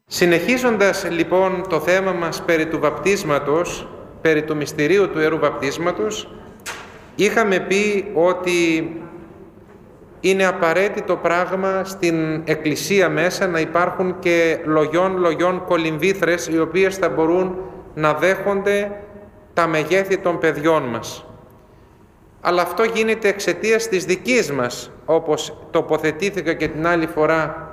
Συνεχίζοντας λοιπόν το θέμα μας περί του βαπτίσματος, περί του μυστηρίου του Ιερού Βαπτίσματος, είχαμε πει ότι είναι απαραίτητο πράγμα στην Εκκλησία μέσα να υπάρχουν και λογιών κολυμβήθρες, οι οποίες θα μπορούν να δέχονται τα μεγέθη των παιδιών μας. Αλλά αυτό γίνεται εξαιτίας της δικής μας, όπως τοποθετήθηκα και την άλλη φορά,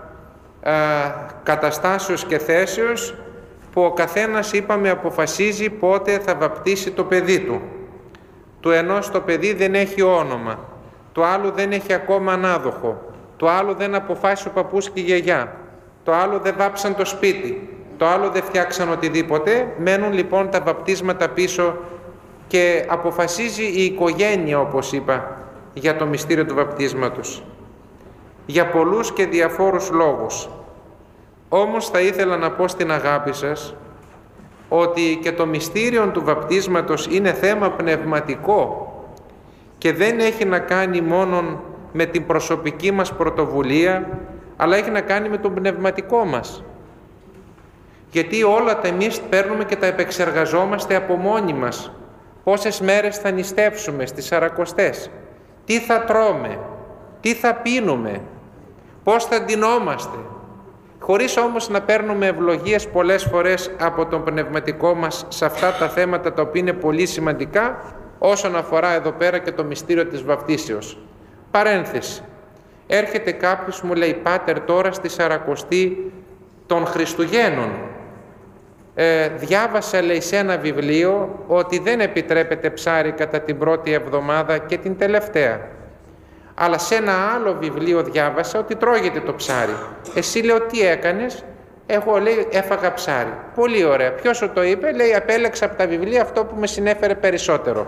καταστάσεως και θέσεως, που ο καθένας, είπαμε, αποφασίζει πότε θα βαπτίσει το παιδί του. Του ενός το παιδί δεν έχει όνομα, του άλλου δεν έχει ακόμα ανάδοχο, του άλλου δεν αποφάσισε ο παππούς και η γιαγιά, το άλλο δεν βάψαν το σπίτι, το άλλο δεν φτιάξαν οτιδήποτε. Μένουν λοιπόν τα βαπτίσματα πίσω και αποφασίζει η οικογένεια, όπως είπα, για το μυστήριο του βαπτίσματος, για πολλούς και διαφόρους λόγους. Όμως θα ήθελα να πω στην αγάπη σας ότι και το μυστήριο του βαπτίσματος είναι θέμα πνευματικό και δεν έχει να κάνει μόνο με την προσωπική μας πρωτοβουλία, αλλά έχει να κάνει με τον πνευματικό μας. Γιατί όλα τα εμείς παίρνουμε και τα επεξεργαζόμαστε από μόνοι μας. Πόσες μέρες θα νηστεύσουμε στις Σαρακοστές, τι θα τρώμε, τι θα πίνουμε, πώς θα ντυνόμαστε, χωρίς όμως να παίρνουμε ευλογίες πολλές φορές από τον πνευματικό μας σε αυτά τα θέματα, τα οποία είναι πολύ σημαντικά όσον αφορά εδώ πέρα και το μυστήριο της βαπτίσεως. Παρένθεση. Έρχεται κάποιος, μου λέει, «Πάτερ, τώρα στη Σαρακοστή των Χριστουγέννων διάβασα», λέει, «σε ένα βιβλίο ότι δεν επιτρέπεται ψάρι κατά την πρώτη εβδομάδα και την τελευταία. Αλλά σε ένα άλλο βιβλίο διάβασα ότι τρώγεται το ψάρι. Εσύ», λέω, «τι έκανες?» «Εγώ», λέει, «έφαγα ψάρι». «Πολύ ωραία. Ποιος σου το είπε?» Λέει, «Απέλεξα από τα βιβλία αυτό που με συνέφερε περισσότερο».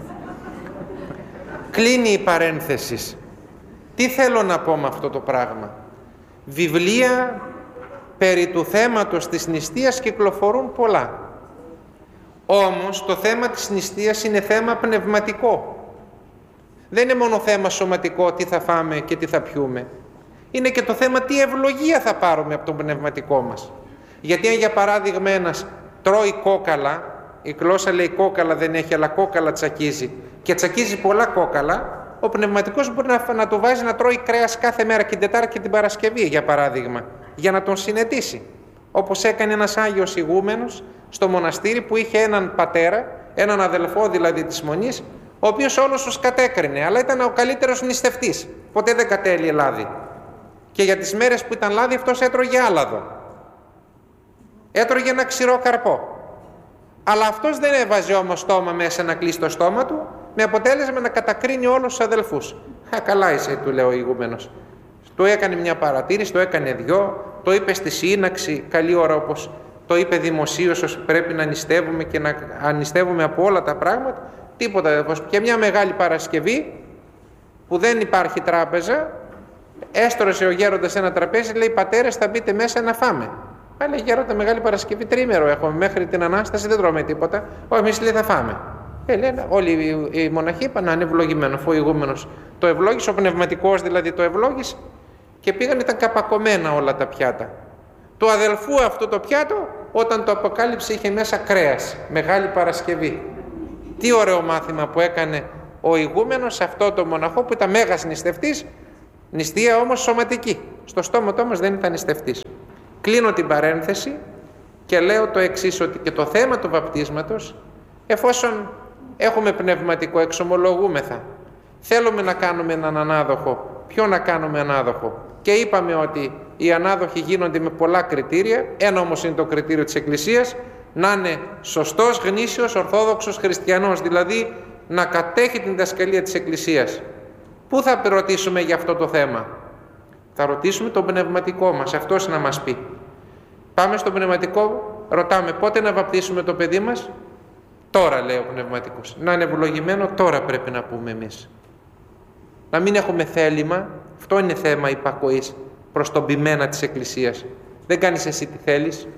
Κλείνει η παρένθεση. Τι θέλω να πω με αυτό το πράγμα? Βιβλία περί του θέματος της νηστείας κυκλοφορούν πολλά. Όμως το θέμα της νηστείας είναι θέμα πνευματικό. Δεν είναι μόνο θέμα σωματικό, τι θα φάμε και τι θα πιούμε. Είναι και το θέμα τι ευλογία θα πάρουμε από τον πνευματικό μας. Γιατί αν για παράδειγμα ένας τρώει κόκαλα, η γλώσσα λέει κόκαλα δεν έχει, αλλά κόκαλα τσακίζει, και τσακίζει πολλά κόκαλα, ο πνευματικός μπορεί να το βάζει να τρώει κρέας κάθε μέρα και την Τετάρτη και την Παρασκευή, για παράδειγμα, για να τον συνετίσει. Όπως έκανε ένας Άγιος ηγούμενος στο μοναστήρι που είχε έναν πατέρα, έναν αδελφό δηλαδή της Μονής, ο οποίος όλος τους κατέκρινε, αλλά ήταν ο καλύτερος νηστευτής. Ποτέ δεν κατέλειε λάδι. Και για τις μέρες που ήταν λάδι αυτός έτρωγε άλαδο. Έτρωγε ένα ξηρό καρπό. Αλλά αυτός δεν έβαζε όμως στόμα μέσα να κλείσει το στόμα του, με αποτέλεσμα να κατακρίνει όλους τους αδελφούς. Καλά είσαι, του λέει ο ηγούμενος. Του έκανε μια παρατήρηση, το έκανε δυο, το είπε στη σύναξη, καλή ώρα, όπως το είπε δημοσίως, ότι πρέπει να νηστεύουμε και να ανηστεύουμε από όλα τα πράγματα. Τίποτα αδελφός. Και μια μεγάλη Παρασκευή που δεν υπάρχει τράπεζα, έστρωσε ο γέροντας ένα τραπέζι, λέει, «Πατέρες, θα μπείτε μέσα να φάμε». Λέει, «Γέροντα, μεγάλη Παρασκευή, τρίμερο έχουμε, μέχρι την Ανάσταση δεν τρώμε τίποτα». «Όχι, εμείς», λέει, «θα φάμε». Λένε, όλοι οι μοναχοί είπαν, «Να είναι ευλογημένο», αφού ο ηγούμενος το ευλόγησε, ο πνευματικός δηλαδή το ευλόγησε, και πήγαν, ήταν καπακωμένα όλα τα πιάτα. Του αδελφού αυτό το πιάτο, όταν το αποκάλυψε, είχε μέσα κρέας, μεγάλη Παρασκευή. Τι ωραίο μάθημα που έκανε ο ηγούμενος σε αυτό το μοναχό που ήταν μέγας νηστευτής, νηστεία όμως σωματική. Στο στόμα του όμως δεν ήταν νηστευτής. Κλείνω την παρένθεση και λέω το εξής, ότι και το θέμα του βαπτίσματος, εφόσον έχουμε πνευματικό, εξομολογούμεθα, θέλουμε να κάνουμε έναν ανάδοχο, ποιο να κάνουμε ανάδοχο? Και είπαμε ότι οι ανάδοχοι γίνονται με πολλά κριτήρια, ένα όμως είναι το κριτήριο της Εκκλησίας, να είναι σωστός, γνήσιος, ορθόδοξος χριστιανός, δηλαδή να κατέχει την διδασκαλία της Εκκλησίας. Πού θα ρωτήσουμε για αυτό το θέμα? Θα ρωτήσουμε τον πνευματικό μας, αυτός να μας πει. Πάμε στον πνευματικό, ρωτάμε πότε να βαπτίσουμε το παιδί μας? Τώρα, λέει ο πνευματικός. Να είναι ευλογημένο, τώρα πρέπει να πούμε εμείς. Να μην έχουμε θέλημα, αυτό είναι θέμα υπακοής προς τον ποιμένα της Εκκλησίας. Δεν κάνεις εσύ τι θέλεις.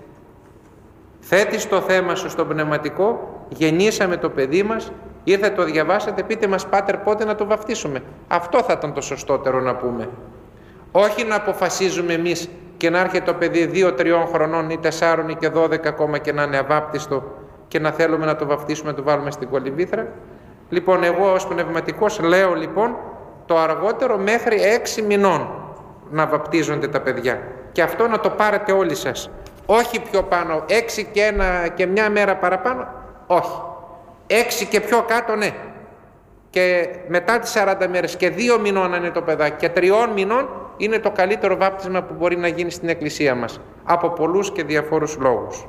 Θέτεις το θέμα σου στον πνευματικό, γεννήσαμε το παιδί μας, ήρθε, το διαβάσατε, πείτε μας, «Πάτερ, πότε να το βαφτίσουμε?» Αυτό θα ήταν το σωστότερο να πούμε. Όχι να αποφασίζουμε εμείς και να έρχεται το παιδί 2-3 χρονών ή 4 ή και 12 ακόμα και να είναι αβάπτιστο και να θέλουμε να το βαφτίσουμε, να το βάλουμε στην κολυμβήθρα. Λοιπόν, εγώ ως πνευματικός λέω λοιπόν το αργότερο μέχρι 6 μηνών να βαπτίζονται τα παιδιά. Και αυτό να το πάρετε όλοι σας. Όχι πιο πάνω, 6 και μια μέρα παραπάνω, όχι. 6 και πιο κάτω, ναι. Και μετά τις 40 μέρες και 2 μηνών είναι το παιδάκι και 3 μηνών είναι το καλύτερο βάπτισμα που μπορεί να γίνει στην εκκλησία μας. Από πολλούς και διαφόρους λόγους.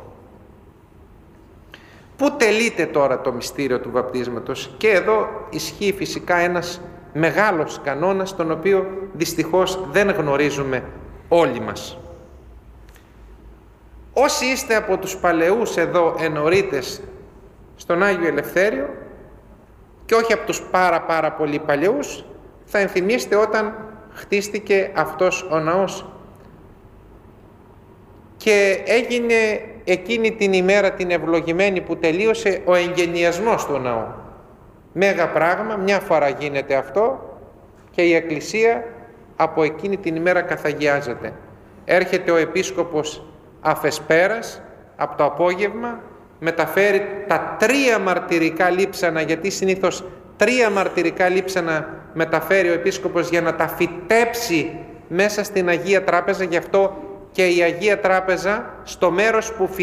Πού τελείται τώρα το μυστήριο του βαπτίσματος? Και εδώ ισχύει φυσικά ένας μεγάλος κανόνας, τον οποίο δυστυχώς δεν γνωρίζουμε όλοι μας. Όσοι είστε από τους παλαιούς εδώ ενορίτες στον Άγιο Ελευθέριο και όχι από τους πάρα πολύ παλαιούς, θα ενθυμίστε όταν χτίστηκε αυτός ο ναός και έγινε εκείνη την ημέρα την ευλογημένη που τελείωσε ο εγγενιασμός του ναού. Μέγα πράγμα, μια φορά γίνεται αυτό και η Εκκλησία από εκείνη την ημέρα καθαγιάζεται. Έρχεται ο Επίσκοπος Αφεσπέρας από το απόγευμα, μεταφέρει τα 3 μαρτυρικά λείψανα, γιατί συνήθως 3 μαρτυρικά λείψανα μεταφέρει ο Επίσκοπος για να τα φυτέψει μέσα στην Αγία Τράπεζα. Γι' αυτό και η Αγία Τράπεζα στο μέρος που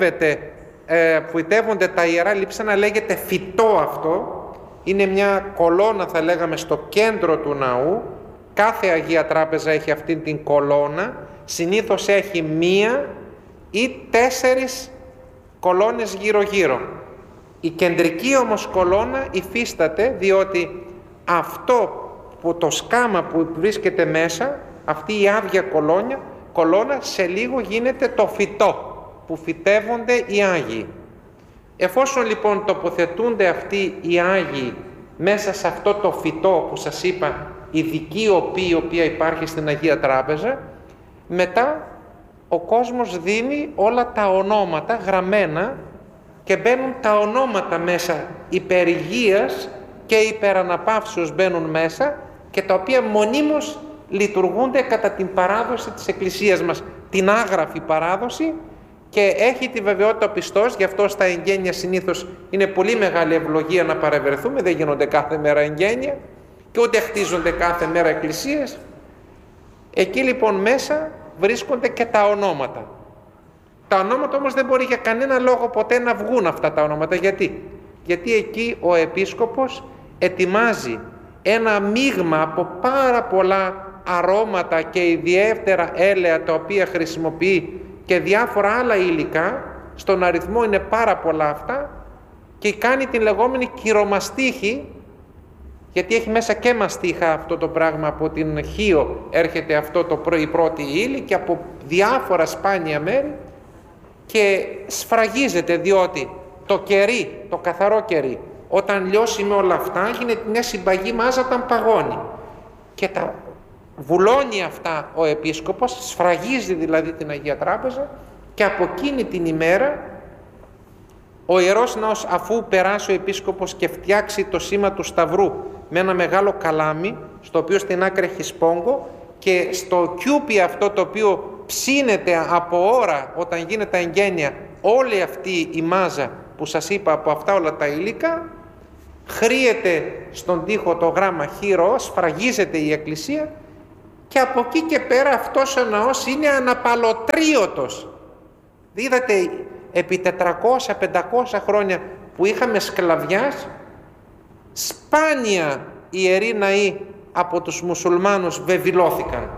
φυτεύονται τα ιερά λείψανα λέγεται φυτό αυτό. Είναι μια κολόνα, θα λέγαμε, στο κέντρο του ναού. Κάθε Αγία Τράπεζα έχει αυτή την κολόνα. Συνήθως έχει 1 ή 4 κολόνες γύρω-γύρω. Η κεντρική όμως κολόνα υφίσταται, διότι αυτό που το σκάμα που βρίσκεται μέσα, αυτή η άδεια κολόνα σε λίγο γίνεται το φυτό που φυτεύονται οι Άγιοι. Εφόσον λοιπόν τοποθετούνται αυτοί οι Άγιοι μέσα σε αυτό το φυτό που σας είπα, ειδική οπή η οποία υπάρχει στην Αγία Τράπεζα, μετά ο κόσμος δίνει όλα τα ονόματα γραμμένα και μπαίνουν τα ονόματα μέσα υπερηγείας και υπεραναπαύσεως μπαίνουν μέσα, και τα οποία μονίμως λειτουργούνται κατά την παράδοση της Εκκλησίας μας, την άγραφη παράδοση, και έχει τη βεβαιότητα ο πιστός. Γι' αυτό στα εγγένεια συνήθως είναι πολύ μεγάλη ευλογία να παρευρεθούμε, δεν γίνονται κάθε μέρα εγγένεια και ούτε χτίζονται κάθε μέρα εκκλησίες. Εκεί λοιπόν μέσα βρίσκονται και τα ονόματα. Τα ονόματα όμως δεν μπορεί για κανένα λόγο ποτέ να βγουν αυτά τα ονόματα. Γιατί εκεί ο Επίσκοπος ετοιμάζει ένα μείγμα από πάρα πολλά αρώματα και ιδιαίτερα έλαια τα οποία χρησιμοποιεί και διάφορα άλλα υλικά, στον αριθμό είναι πάρα πολλά αυτά, και κάνει την λεγόμενη κυρομαστίχη, γιατί έχει μέσα και μαστίχα αυτό το πράγμα, από την Χίο έρχεται αυτό η πρώτη ύλη και από διάφορα σπάνια μέρη, και σφραγίζεται, διότι το κερί, το καθαρό κερί, όταν λιώσει με όλα αυτά γίνεται μια συμπαγή μάζα, όταν παγώνει και τα βουλώνει αυτά ο Επίσκοπος, σφραγίζει δηλαδή την Αγία Τράπεζα, και από εκείνη την ημέρα ο Ιερός Ναός, αφού περάσει ο Επίσκοπος και φτιάξει το σήμα του Σταυρού με ένα μεγάλο καλάμι, στο οποίο στην άκρη έχει σπόγκο, και στο κιούπι αυτό το οποίο ψήνεται από ώρα όταν γίνεται τα εγγένεια όλη αυτή η μάζα που σας είπα από αυτά όλα τα υλικά, χρύεται στον τοίχο το γράμμα χ, σφραγίζεται η Εκκλησία, και από εκεί και πέρα αυτός ο ναός είναι αναπαλωτρίωτος. Είδατε, επί 400-500 χρόνια που είχαμε σκλαβιάς, σπάνια ιεροί ναοί από τους μουσουλμάνους βεβηλώθηκαν,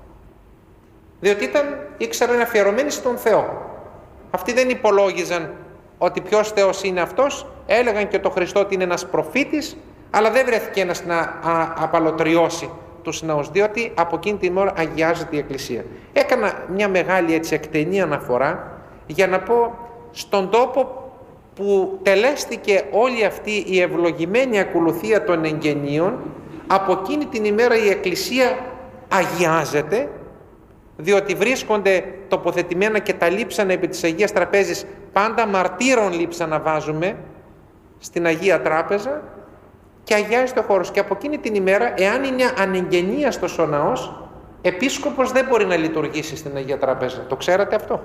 διότι ήξεραν αφιερωμένοι στον Θεό. Αυτοί δεν υπολόγιζαν ότι ποιος Θεός είναι αυτός, έλεγαν και το Χριστό ότι είναι ένας προφήτης, αλλά δεν βρέθηκε ένας να απαλωτριώσει τους ναούς, διότι από εκείνη την ώρα αγιάζεται η Εκκλησία. Έκανα μια μεγάλη έτσι εκτενή αναφορά για να πω στον τόπο που τελέστηκε όλη αυτή η ευλογημένη ακολουθία των εγγενείων, από εκείνη την ημέρα η Εκκλησία αγιάζεται, διότι βρίσκονται τοποθετημένα και τα λείψανα επί της Αγίας Τραπέζης, πάντα μαρτύρων λείψανα βάζουμε στην Αγία Τράπεζα, και αγιάζεται ο χώρος. Και από εκείνη την ημέρα, εάν είναι ανεγγενίαστος ο ναός, επίσκοπος δεν μπορεί να λειτουργήσει στην Αγία Τράπεζα. Το ξέρατε αυτό?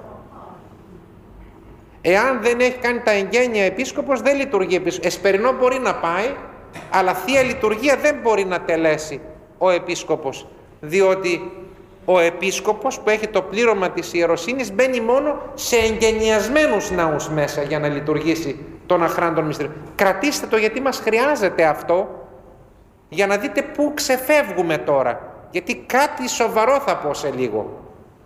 Εάν δεν έχει κάνει τα εγγένεια επίσκοπος, δεν λειτουργεί επίσκοπος. Εσπερινό μπορεί να πάει, αλλά Θεία Λειτουργία δεν μπορεί να τελέσει ο επίσκοπος, διότι ο επίσκοπος που έχει το πλήρωμα της ιεροσύνης μπαίνει μόνο σε εγγενιασμένους ναούς μέσα για να λειτουργήσει των αχράντων μυστηρίων. Κρατήστε το, γιατί μας χρειάζεται αυτό για να δείτε πού ξεφεύγουμε τώρα, γιατί κάτι σοβαρό θα πω σε λίγο.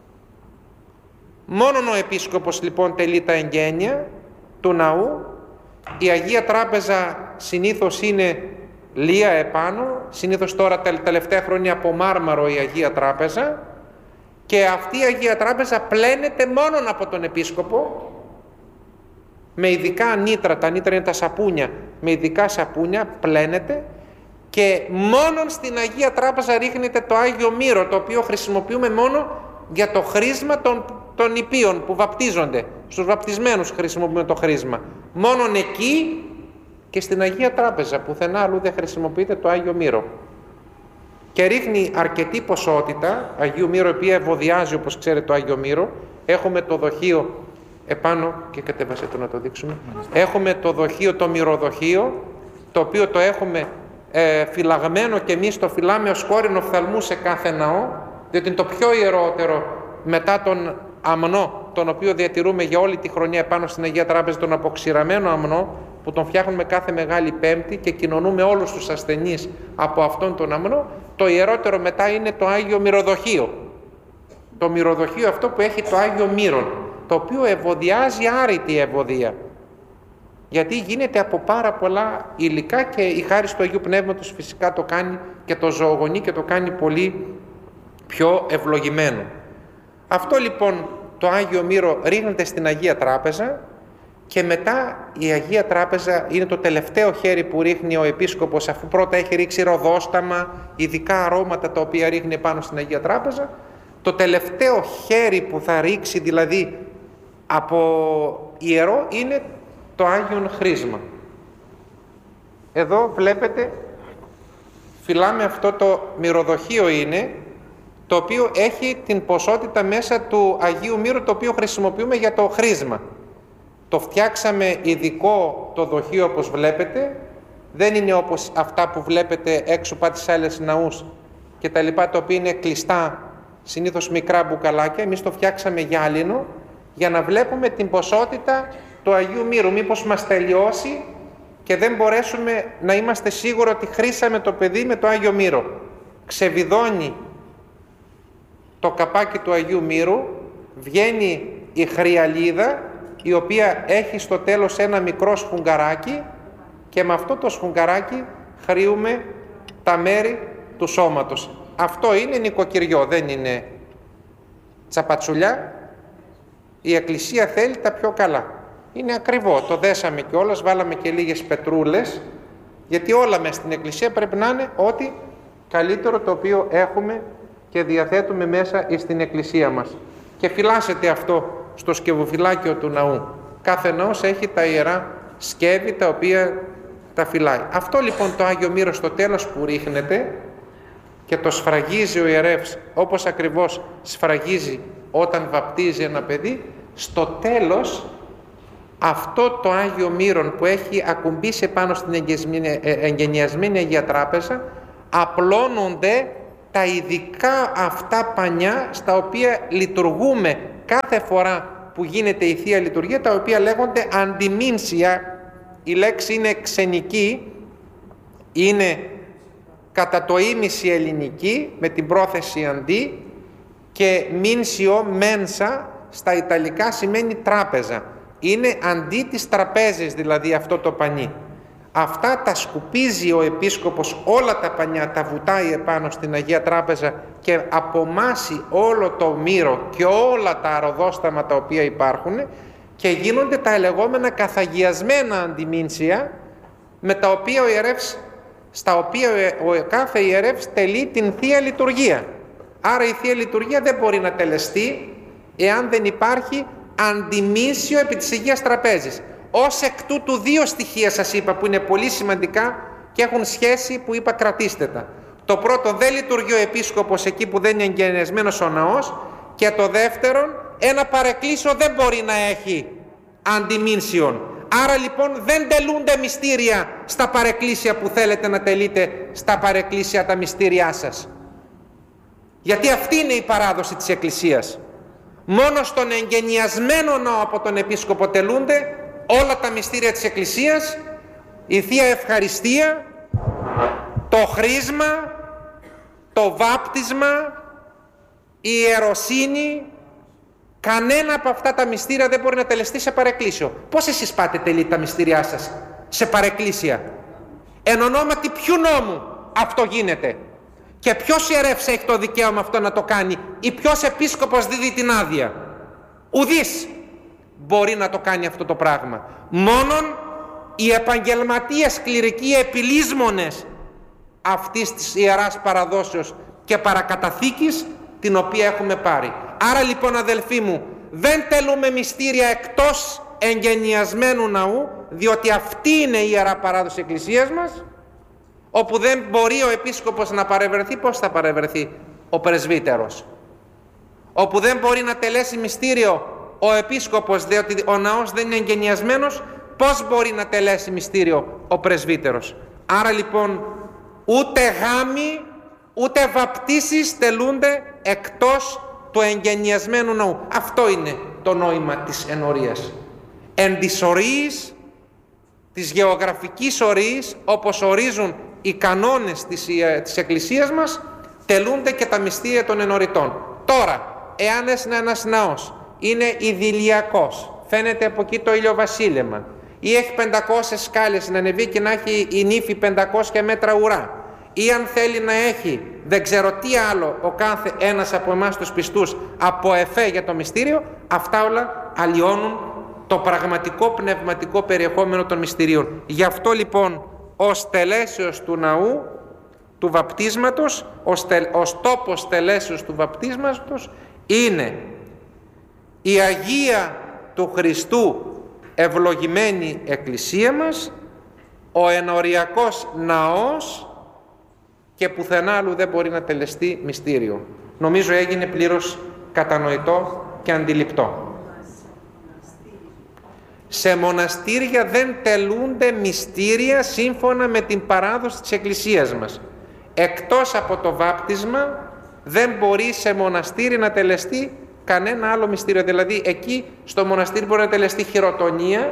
Μόνον ο επίσκοπος λοιπόν τελεί τα εγγένεια του ναού. Η Αγία Τράπεζα συνήθως είναι λία επάνω, συνήθως τώρα τα τελευταία χρόνια από μάρμαρο η Αγία Τράπεζα, και αυτή η Αγία Τράπεζα πλένεται μόνον από τον επίσκοπο με ειδικά νήτρα. Τα νήτρα είναι τα σαπούνια, με ειδικά σαπούνια πλένεται, και μόνον στην Αγία Τράπεζα ρίχνεται το Άγιο Μύρο, το οποίο χρησιμοποιούμε μόνο για το χρήσμα των ιππίων που βαπτίζονται. Στους βαπτισμένους χρησιμοποιούμε το χρήσμα. Μόνον εκεί και στην Αγία Τράπεζα, πουθενά αλλού δεν χρησιμοποιείται το Άγιο Μύρο. Και ρίχνει αρκετή ποσότητα Αγίου Μύρου, η οποία ευωδιάζει, όπως ξέρετε, το Άγιο Μύρο. Έχουμε το δοχείο επάνω, και κατέβασε το να το δείξουμε. Έχουμε το δοχείο, το μυροδοχείο, το οποίο το έχουμε φυλαγμένο, και εμείς το φυλάμε ως κόρηνο φθαλμού σε κάθε ναό, διότι είναι το πιο ιερότερο μετά τον αμνό, τον οποίο διατηρούμε για όλη τη χρονιά επάνω στην Αγία Τράπεζα, τον αποξηραμένο αμνό, που τον φτιάχνουμε κάθε Μεγάλη Πέμπτη και κοινωνούμε όλους τους ασθενείς από αυτόν τον αμνό. Το ιερότερο μετά είναι το Άγιο Μυροδοχείο. Το μυροδοχείο αυτό που έχει το Άγιο Μύρον, το οποίο ευωδιάζει άρρητη ευωδία, γιατί γίνεται από πάρα πολλά υλικά, και η χάρις του Αγίου Πνεύματος φυσικά το κάνει και το ζωογονεί και το κάνει πολύ πιο ευλογημένο. Αυτό λοιπόν το Άγιο Μύρο ρίχνεται στην Αγία Τράπεζα, και μετά η Αγία Τράπεζα είναι το τελευταίο χέρι που ρίχνει ο επίσκοπος, αφού πρώτα έχει ρίξει ροδόσταμα, ειδικά αρώματα τα οποία ρίχνει πάνω στην Αγία Τράπεζα. Το τελευταίο χέρι που θα ρίξει δηλαδή από ιερό είναι το Άγιον Χρήσμα. Εδώ βλέπετε, φυλάμε αυτό το μυροδοχείο είναι, το οποίο έχει την ποσότητα μέσα του Αγίου Μύρου, το οποίο χρησιμοποιούμε για το χρήσμα. Το φτιάξαμε ειδικό το δοχείο, όπως βλέπετε. Δεν είναι όπως αυτά που βλέπετε έξω από τις άλλες ναούς και τα λοιπά, τα οποία είναι κλειστά, συνήθως μικρά μπουκαλάκια. Εμείς το φτιάξαμε γυάλινο για να βλέπουμε την ποσότητα του Αγίου Μύρου. Μήπως μας τελειώσει και δεν μπορέσουμε να είμαστε σίγουροι ότι χρήσαμε το παιδί με το Άγιο Μύρο. Ξεβιδώνει το καπάκι του Αγίου Μύρου, βγαίνει η χρυαλίδα, η οποία έχει στο τέλος ένα μικρό σφουγγαράκι, και με αυτό το σφουγγαράκι χρύουμε τα μέρη του σώματος. Αυτό είναι νοικοκυριό, δεν είναι τσαπατσουλιά. Η Εκκλησία θέλει τα πιο καλά. Είναι ακριβό, το δέσαμε κιόλας, βάλαμε και λίγες πετρούλες, γιατί όλα μέσα στην Εκκλησία πρέπει να είναι ό,τι καλύτερο το οποίο έχουμε και διαθέτουμε μέσα στην Εκκλησία μας. Και φυλάσσεται αυτό στο σκευοφυλάκιο του ναού. Κάθε ναός έχει τα ιερά σκεύη τα οποία τα φυλάει. Αυτό λοιπόν το Άγιο Μύρο στο τέλος που ρίχνεται και το σφραγίζει ο ιερεύς, όπως ακριβώς σφραγίζει όταν βαπτίζει ένα παιδί, στο τέλος αυτό το Άγιο Μύρον που έχει ακουμπήσει πάνω στην εγγενιασμένη Αγία Τράπεζα, απλώνονται τα ειδικά αυτά πανιά στα οποία λειτουργούμε κάθε φορά που γίνεται η Θεία Λειτουργία, τα οποία λέγονται αντιμήνσια. Η λέξη είναι ξενική, είναι κατά το ήμιση ελληνική με την πρόθεση αντί, και μήνσιο, μένσα, στα Ιταλικά σημαίνει τράπεζα. Είναι αντί της τραπέζης δηλαδή αυτό το πανί. Αυτά τα σκουπίζει ο επίσκοπος, όλα τα πανιά τα βουτάει επάνω στην Αγία Τράπεζα και απομάσει όλο το μύρο και όλα τα αροδόσταμα τα οποία υπάρχουν, και γίνονται τα λεγόμενα καθαγιασμένα αντιμήνσια, με τα οποία ο ιερεύς, στα οποία ο κάθε ιερεύς τελεί την Θεία Λειτουργία. Άρα η Θεία Λειτουργία δεν μπορεί να τελεστεί εάν δεν υπάρχει αντιμήνσιο επί της Αγίας Τραπέζης. Ως εκ τούτου δύο στοιχεία σας είπα που είναι πολύ σημαντικά και έχουν σχέση, που είπα κρατήστε τα. Το πρώτο, δεν λειτουργεί ο επίσκοπος εκεί που δεν είναι εγγενιασμένος ο ναός, και το δεύτερον, ένα παρεκκλήσιο δεν μπορεί να έχει αντιμήνσιον. Άρα λοιπόν δεν τελούνται μυστήρια στα παρεκκλήσια που θέλετε να τελείτε στα παρεκκλήσια τα μυστήριά σας. Γιατί αυτή είναι η παράδοση της Εκκλησίας. Μόνο στον εγγενιασμένο ναό από τον επίσκοπο τελούνται όλα τα μυστήρια της Εκκλησίας, η Θεία Ευχαριστία, το χρίσμα, το βάπτισμα, η ιεροσύνη. Κανένα από αυτά τα μυστήρια δεν μπορεί να τελεστεί σε παρεκκλήσιο. Πώς εσείς πάτε τελείτε τα μυστήριά σας σε παρεκκλήσια? Εν ονόματι ποιου νόμου αυτό γίνεται? Και ποιος ιερεύς έχει το δικαίωμα αυτό να το κάνει, ή ποιος επίσκοπος δίδει την άδεια? Ουδής μπορεί να το κάνει αυτό το πράγμα. Μόνον οι επαγγελματίες κληρικοί επιλύσμονες αυτής της ιεράς παραδόσεως και παρακαταθήκης την οποία έχουμε πάρει. Άρα λοιπόν, αδελφοί μου, δεν τελούμε μυστήρια εκτός εγγενιασμένου ναού, διότι αυτή είναι η ιερά παράδοση της Εκκλησίας μας, όπου δεν μπορεί ο επίσκοπος να παρευρεθεί. Πώς θα παρευρεθεί ο πρεσβύτερος? Όπου δεν μπορεί να τελέσει μυστήριο ο επίσκοπος, διότι ο ναός δεν είναι εγγενιασμένος, πώς μπορεί να τελέσει μυστήριο ο πρεσβύτερος? Άρα λοιπόν, ούτε γάμοι ούτε βαπτίσεις τελούνται εκτός του εγγενιασμένου ναού. Αυτό είναι το νόημα της ενορίας. Εν της ορίης, της γεωγραφικής ορίης, όπως ορίζουν οι κανόνες της Εκκλησίας μας, τελούνται και τα μυστήρια των ενοριτών. Τώρα, εάν ένας ναός είναι ιδηλιακός, φαίνεται από εκεί το ηλιοβασίλεμα, ή έχει 500 σκάλες να ανεβεί και να έχει η νύφη 500 μέτρα ουρά, ή αν θέλει να έχει δεν ξέρω τι άλλο ο κάθε ένας από εμάς τους πιστούς από εφέ για το μυστήριο, αυτά όλα αλλοιώνουν το πραγματικό πνευματικό περιεχόμενο των μυστηρίων. Γι' αυτό λοιπόν ως τελέσεως του ναού του βαπτίσματος, ως τόπος τελέσεως του βαπτίσματος είναι η Αγία του Χριστού ευλογημένη Εκκλησία μας, ο ενοριακός ναός, και πουθενά άλλου δεν μπορεί να τελεστεί μυστήριο. Νομίζω έγινε πλήρως κατανοητό και αντιληπτό. Σε μοναστήρια δεν τελούνται μυστήρια σύμφωνα με την παράδοση της Εκκλησίας μας. Εκτός από το βάπτισμα δεν μπορεί σε μοναστήρι να τελεστεί κανένα άλλο μυστήριο. Δηλαδή εκεί στο μοναστήρι μπορεί να τελεστεί χειροτονία,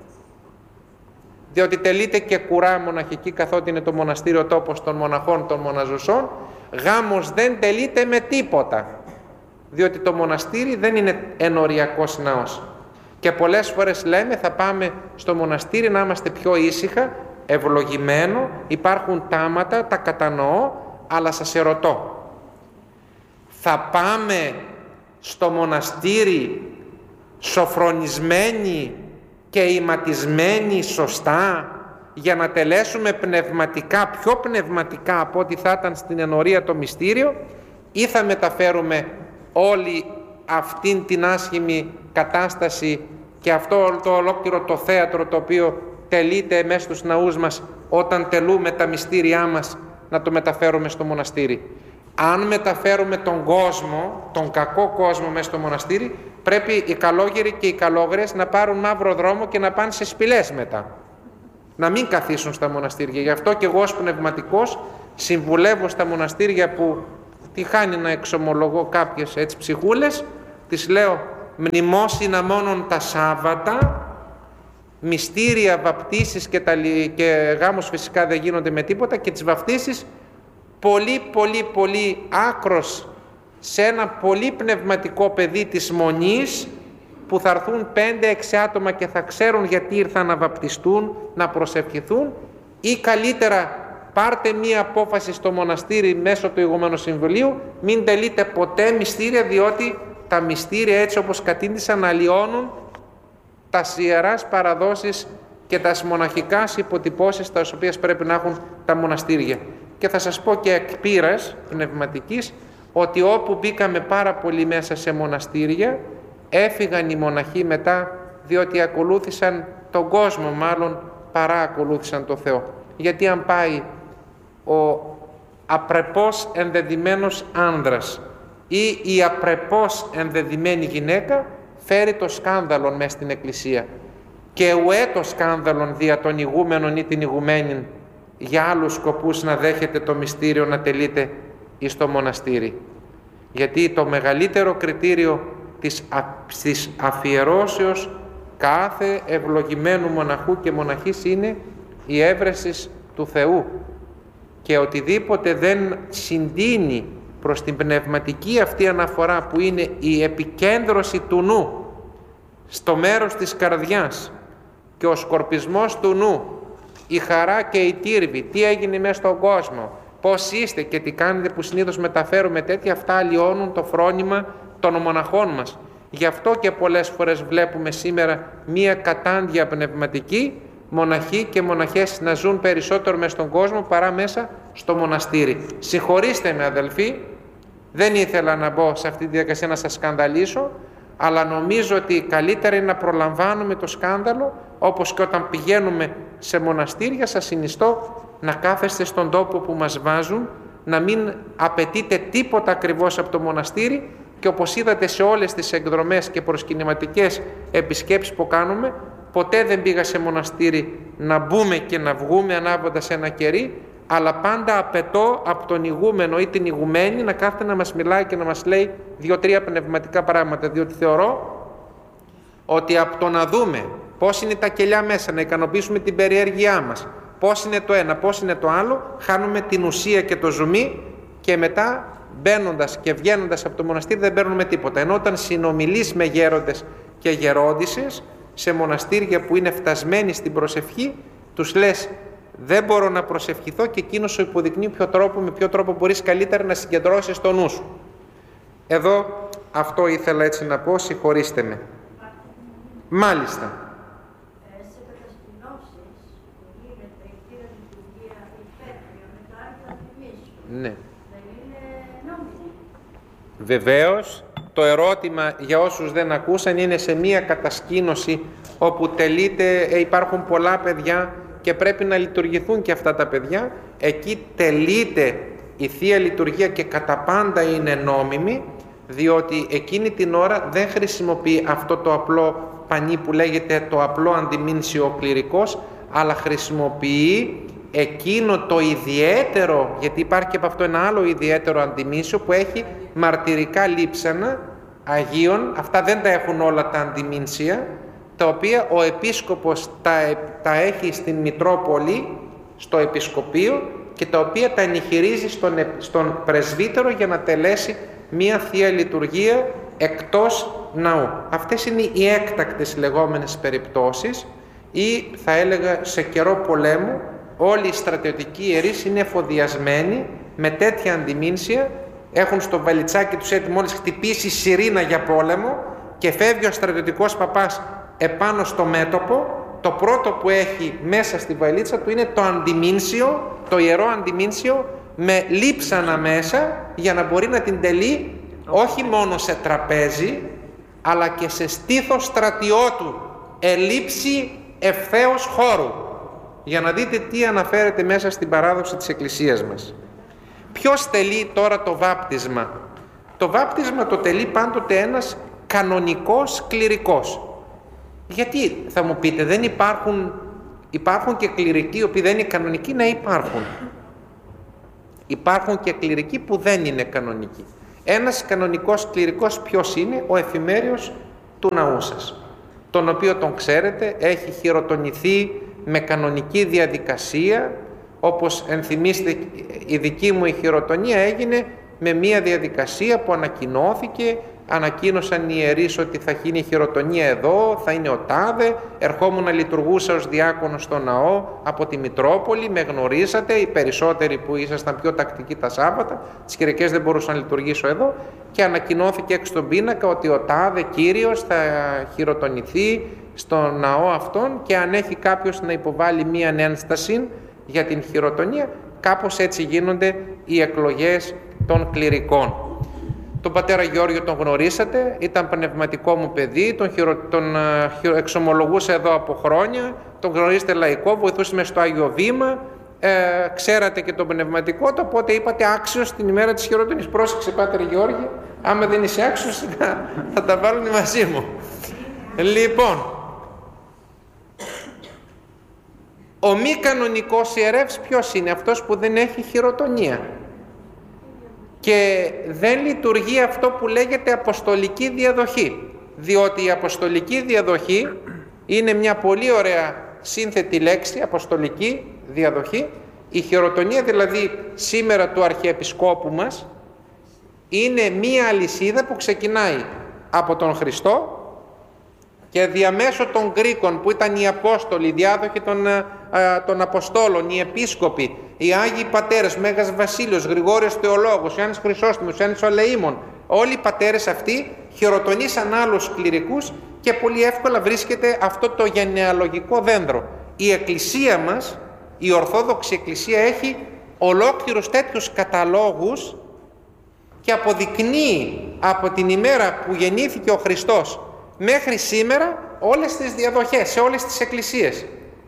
διότι τελείται και κουρά μοναχική, καθότι είναι το μοναστήριο τόπος των μοναχών, των μοναζουσών. Γάμος δεν τελείται με τίποτα, διότι το μοναστήρι δεν είναι ενοριακός ναός. Και πολλές φορές λέμε θα πάμε στο μοναστήρι να είμαστε πιο ήσυχα, ευλογημένο, υπάρχουν τάματα, τα κατανοώ, αλλά σας ερωτώ, θα πάμε στο μοναστήρι σοφρονισμένοι και ηματισμένοι σωστά για να τελέσουμε πνευματικά, πιο πνευματικά από ό,τι θα ήταν στην ενορία το μυστήριο, ή θα μεταφέρουμε όλη αυτήν την άσχημη κατάσταση και αυτό το ολόκληρο το θέατρο το οποίο τελείται μέσα στους ναούς μας όταν τελούμε τα μυστήριά μας, να το μεταφέρουμε στο μοναστήρι? Αν μεταφέρουμε τον κόσμο, τον κακό κόσμο μέσα στο μοναστήρι, πρέπει οι καλόγεροι και οι καλόγερες να πάρουν μαύρο δρόμο και να πάνε σε σπηλές μετά. Να μην καθίσουν στα μοναστήρια. Γι' αυτό και εγώ ως πνευματικός συμβουλεύω στα μοναστήρια που τυχάνει να εξομολογώ κάποιες έτσι ψυχούλες, τις λέω μνημόσυνα μόνον τα Σάββατα, μυστήρια, βαπτίσεις και γάμος φυσικά δεν γίνονται με τίποτα, και τις βαπτίσεις πολύ άκρος σε ένα πολύ πνευματικό παιδί της Μονής, που θα έρθουν 5-6 άτομα και θα ξέρουν γιατί ήρθαν να βαπτιστούν, να προσευχηθούν, ή καλύτερα πάρτε μία απόφαση στο μοναστήρι μέσω του Ηγουμένου Συμβουλίου, μην τελείτε ποτέ μυστήρια, διότι τα μυστήρια έτσι όπως κατήντησαν αλλοιώνουν τα ιεράς παραδόσεις και τα μοναχικά υποτυπώσεις τα οποίες πρέπει να έχουν τα μοναστήρια. Και θα σας πω και εκ πείρας πνευματικής ότι όπου μπήκαμε πάρα πολύ μέσα σε μοναστήρια, έφυγαν οι μοναχοί μετά, διότι ακολούθησαν τον κόσμο μάλλον παρά ακολούθησαν το Θεό. Γιατί αν πάει ο απρεπώς ενδεδειμένος άνδρας ή η απρεπώς ενδεδειμένη γυναίκα φέρει το σκάνδαλον μες στην Εκκλησία. Και ουέ το σκάνδαλον δια των ηγούμενων ή την ηγουμένην για άλλους σκοπούς να δέχεται το μυστήριο να τελείται εις το μοναστήρι. Γιατί το μεγαλύτερο κριτήριο της αφιερώσεως κάθε ευλογημένου μοναχού και μοναχής είναι η έβρεση του Θεού, και οτιδήποτε δεν συντείνει προς την πνευματική αυτή αναφορά που είναι η επικέντρωση του νου στο μέρος της καρδιάς και ο σκορπισμός του νου, η χαρά και η τύρβη, τι έγινε μέσα στον κόσμο, πώς είστε και τι κάνετε, που συνήθως μεταφέρουμε τέτοια, αυτά αλλοιώνουν το φρόνημα των μοναχών μας. Γι' αυτό και πολλές φορές βλέπουμε σήμερα μία κατάντια πνευματική, μοναχοί και μοναχές να ζουν περισσότερο μες στον κόσμο παρά μέσα στο μοναστήρι. Συγχωρήστε με αδελφοί, δεν ήθελα να μπω σε αυτή τη διαδικασία να σας σκανδαλίσω, αλλά νομίζω ότι καλύτερα είναι να προλαμβάνουμε το σκάνδαλο, όπως και όταν πηγαίνουμε σε μοναστήρια. Σας συνιστώ να κάθεστε στον τόπο που μας βάζουν, να μην απαιτείτε τίποτα ακριβώς από το μοναστήρι, και όπως είδατε σε όλες τις εκδρομές και προσκυνηματικές επισκέψεις που κάνουμε, ποτέ δεν πήγα σε μοναστήρι να μπούμε και να βγούμε ανάβοντας ένα κερί, αλλά πάντα απαιτώ από τον ηγούμενο ή την ηγουμένη να κάθεται να μας μιλάει και να μας λέει 2-3 πνευματικά πράγματα, διότι θεωρώ ότι από το να δούμε πώς είναι τα κελιά μέσα, να ικανοποιήσουμε την περιέργειά μας, πώς είναι το ένα, πώς είναι το άλλο, χάνουμε την ουσία και το ζουμί, και μετά μπαίνοντας και βγαίνοντας από το μοναστήρι δεν παίρνουμε τίποτα. Ενώ όταν συνομιλείς με γέροντες και γερόντισσες σε μοναστήρια που είναι φτασμένοι στην προσευχή, τους λες δεν μπορώ να προσευχηθώ, και εκείνος σου υποδεικνύει με ποιο τρόπο μπορείς καλύτερα να συγκεντρώσεις το νου σου. Εδώ αυτό ήθελα έτσι να πω, συγχωρήστε με. Μάλιστα. Σε κατασκηνώσεις που γίνεται η Θεία Λειτουργία υπέρτρια με το Άγιο Θυμίσιο, Ναι. δεν είναι νόμιμη? Βεβαίως, το ερώτημα για όσους δεν ακούσαν είναι σε μία κατασκήνωση όπου τελείται, υπάρχουν πολλά παιδιά και πρέπει να λειτουργηθούν και αυτά τα παιδιά. Εκεί τελείται η Θεία Λειτουργία και κατά πάντα είναι νόμιμη, διότι εκείνη την ώρα δεν χρησιμοποιεί αυτό το απλό πανί που λέγεται το απλό αντιμήνσιο κληρικός, αλλά χρησιμοποιεί εκείνο το ιδιαίτερο, γιατί υπάρχει και από αυτό ένα άλλο ιδιαίτερο αντιμήνσιο που έχει μαρτυρικά λείψανα Αγίων. Αυτά δεν τα έχουν όλα τα αντιμήνσια, τα οποία ο επίσκοπος τα έχει στην Μητρόπολη, στο επισκοπείο, και τα οποία τα ενηχηρίζει στον πρεσβύτερο για να τελέσει μία Θεία Λειτουργία εκτός ναού. Αυτές είναι οι έκτακτες λεγόμενες περιπτώσεις, ή θα έλεγα σε καιρό πολέμου όλοι οι στρατιωτικοί ιερείς είναι εφοδιασμένοι με τέτοια αντιμήνσια, έχουν στο βαλιτσάκι τους έτοιμο μόλις χτυπήσει σιρήνα για πόλεμο και φεύγει ο στρατιωτικός παπάς επάνω στο μέτωπο, το πρώτο που έχει μέσα στη βαλίτσα του είναι το αντιμήνσιο, το ιερό αντιμήνσιο με λείψανα μέσα, για να μπορεί να την τελεί όχι μόνο σε τραπέζι αλλά και σε στήθος στρατιώτου, ελήψη ευθέως χώρου, για να δείτε τι αναφέρεται μέσα στην παράδοση της Εκκλησίας μας. Ποιος τελεί τώρα το βάπτισμα? Το βάπτισμα το τελεί πάντοτε ένας κανονικός κληρικός. Γιατί θα μου πείτε, δεν υπάρχουν και κληρικοί οι οποίοι δεν είναι κανονικοί? Να υπάρχουν. Υπάρχουν και κληρικοί που δεν είναι κανονικοί. Ένας κανονικός κληρικός ποιος είναι? Ο εφημέριος του ναού σας, τον οποίο τον ξέρετε, έχει χειροτονηθεί με κανονική διαδικασία, όπως ενθυμίστε η δική μου η χειροτονία έγινε με μία διαδικασία που ανακοίνωσαν οι ιερείς ότι θα γίνει χειροτονία εδώ, θα είναι ο τάδε, ερχόμουν, λειτουργούσα ως διάκονος στο ναό από τη Μητρόπολη, με γνωρίσατε, οι περισσότεροι που ήσασταν πιο τακτικοί τα Σάββατα, τις Κυριακές δεν μπορούσα να λειτουργήσω εδώ, και ανακοινώθηκε έξω στον πίνακα ότι ο τάδε Κύριος θα χειροτονηθεί στο ναό αυτόν, και αν έχει κάποιος να υποβάλει μία ένσταση για την χειροτονία. Κάπως έτσι γίνονται οι εκλογές των κληρικών. Τον πατέρα Γεώργιο τον γνωρίσατε, ήταν πνευματικό μου παιδί, τον εξομολογούσα εδώ από χρόνια, τον γνωρίζετε λαϊκό, βοηθούσε με στο Άγιο Βήμα, ξέρατε και το πνευματικό του, οπότε είπατε άξιος την ημέρα της χειροτονίας. Πρόσεξε Πάτερ Γεώργη, άμα δεν είσαι άξιος θα τα βάλουν μαζί μου. Λοιπόν, ο μη κανονικός ιερεύς ποιος είναι? Αυτός που δεν έχει χειροτονία και δεν λειτουργεί αυτό που λέγεται αποστολική διαδοχή, διότι η αποστολική διαδοχή είναι μια πολύ ωραία σύνθετη λέξη, αποστολική διαδοχή. Η χειροτονία δηλαδή σήμερα του Αρχιεπισκόπου μας είναι μία αλυσίδα που ξεκινάει από τον Χριστό και διαμέσω των Γκρίκων που ήταν οι Απόστολοι, οι διάδοχοι των Αποστόλων, οι Επίσκοποι, οι Άγιοι Πατέρες, Μέγας Βασίλειος, Γρηγόριος Θεολόγος, Ιωάννης Χρυσόστομος, Ιωάννης ο Λεήμων, όλοι οι πατέρες αυτοί χειροτονήσαν άλλους κληρικούς και πολύ εύκολα βρίσκεται αυτό το γενεαλογικό δέντρο. Η Εκκλησία μας, η Ορθόδοξη Εκκλησία, έχει ολόκληρους τέτοιους καταλόγους και αποδεικνύει από την ημέρα που γεννήθηκε ο Χριστός μέχρι σήμερα όλες τις διαδοχές σε όλες τις εκκλησίες.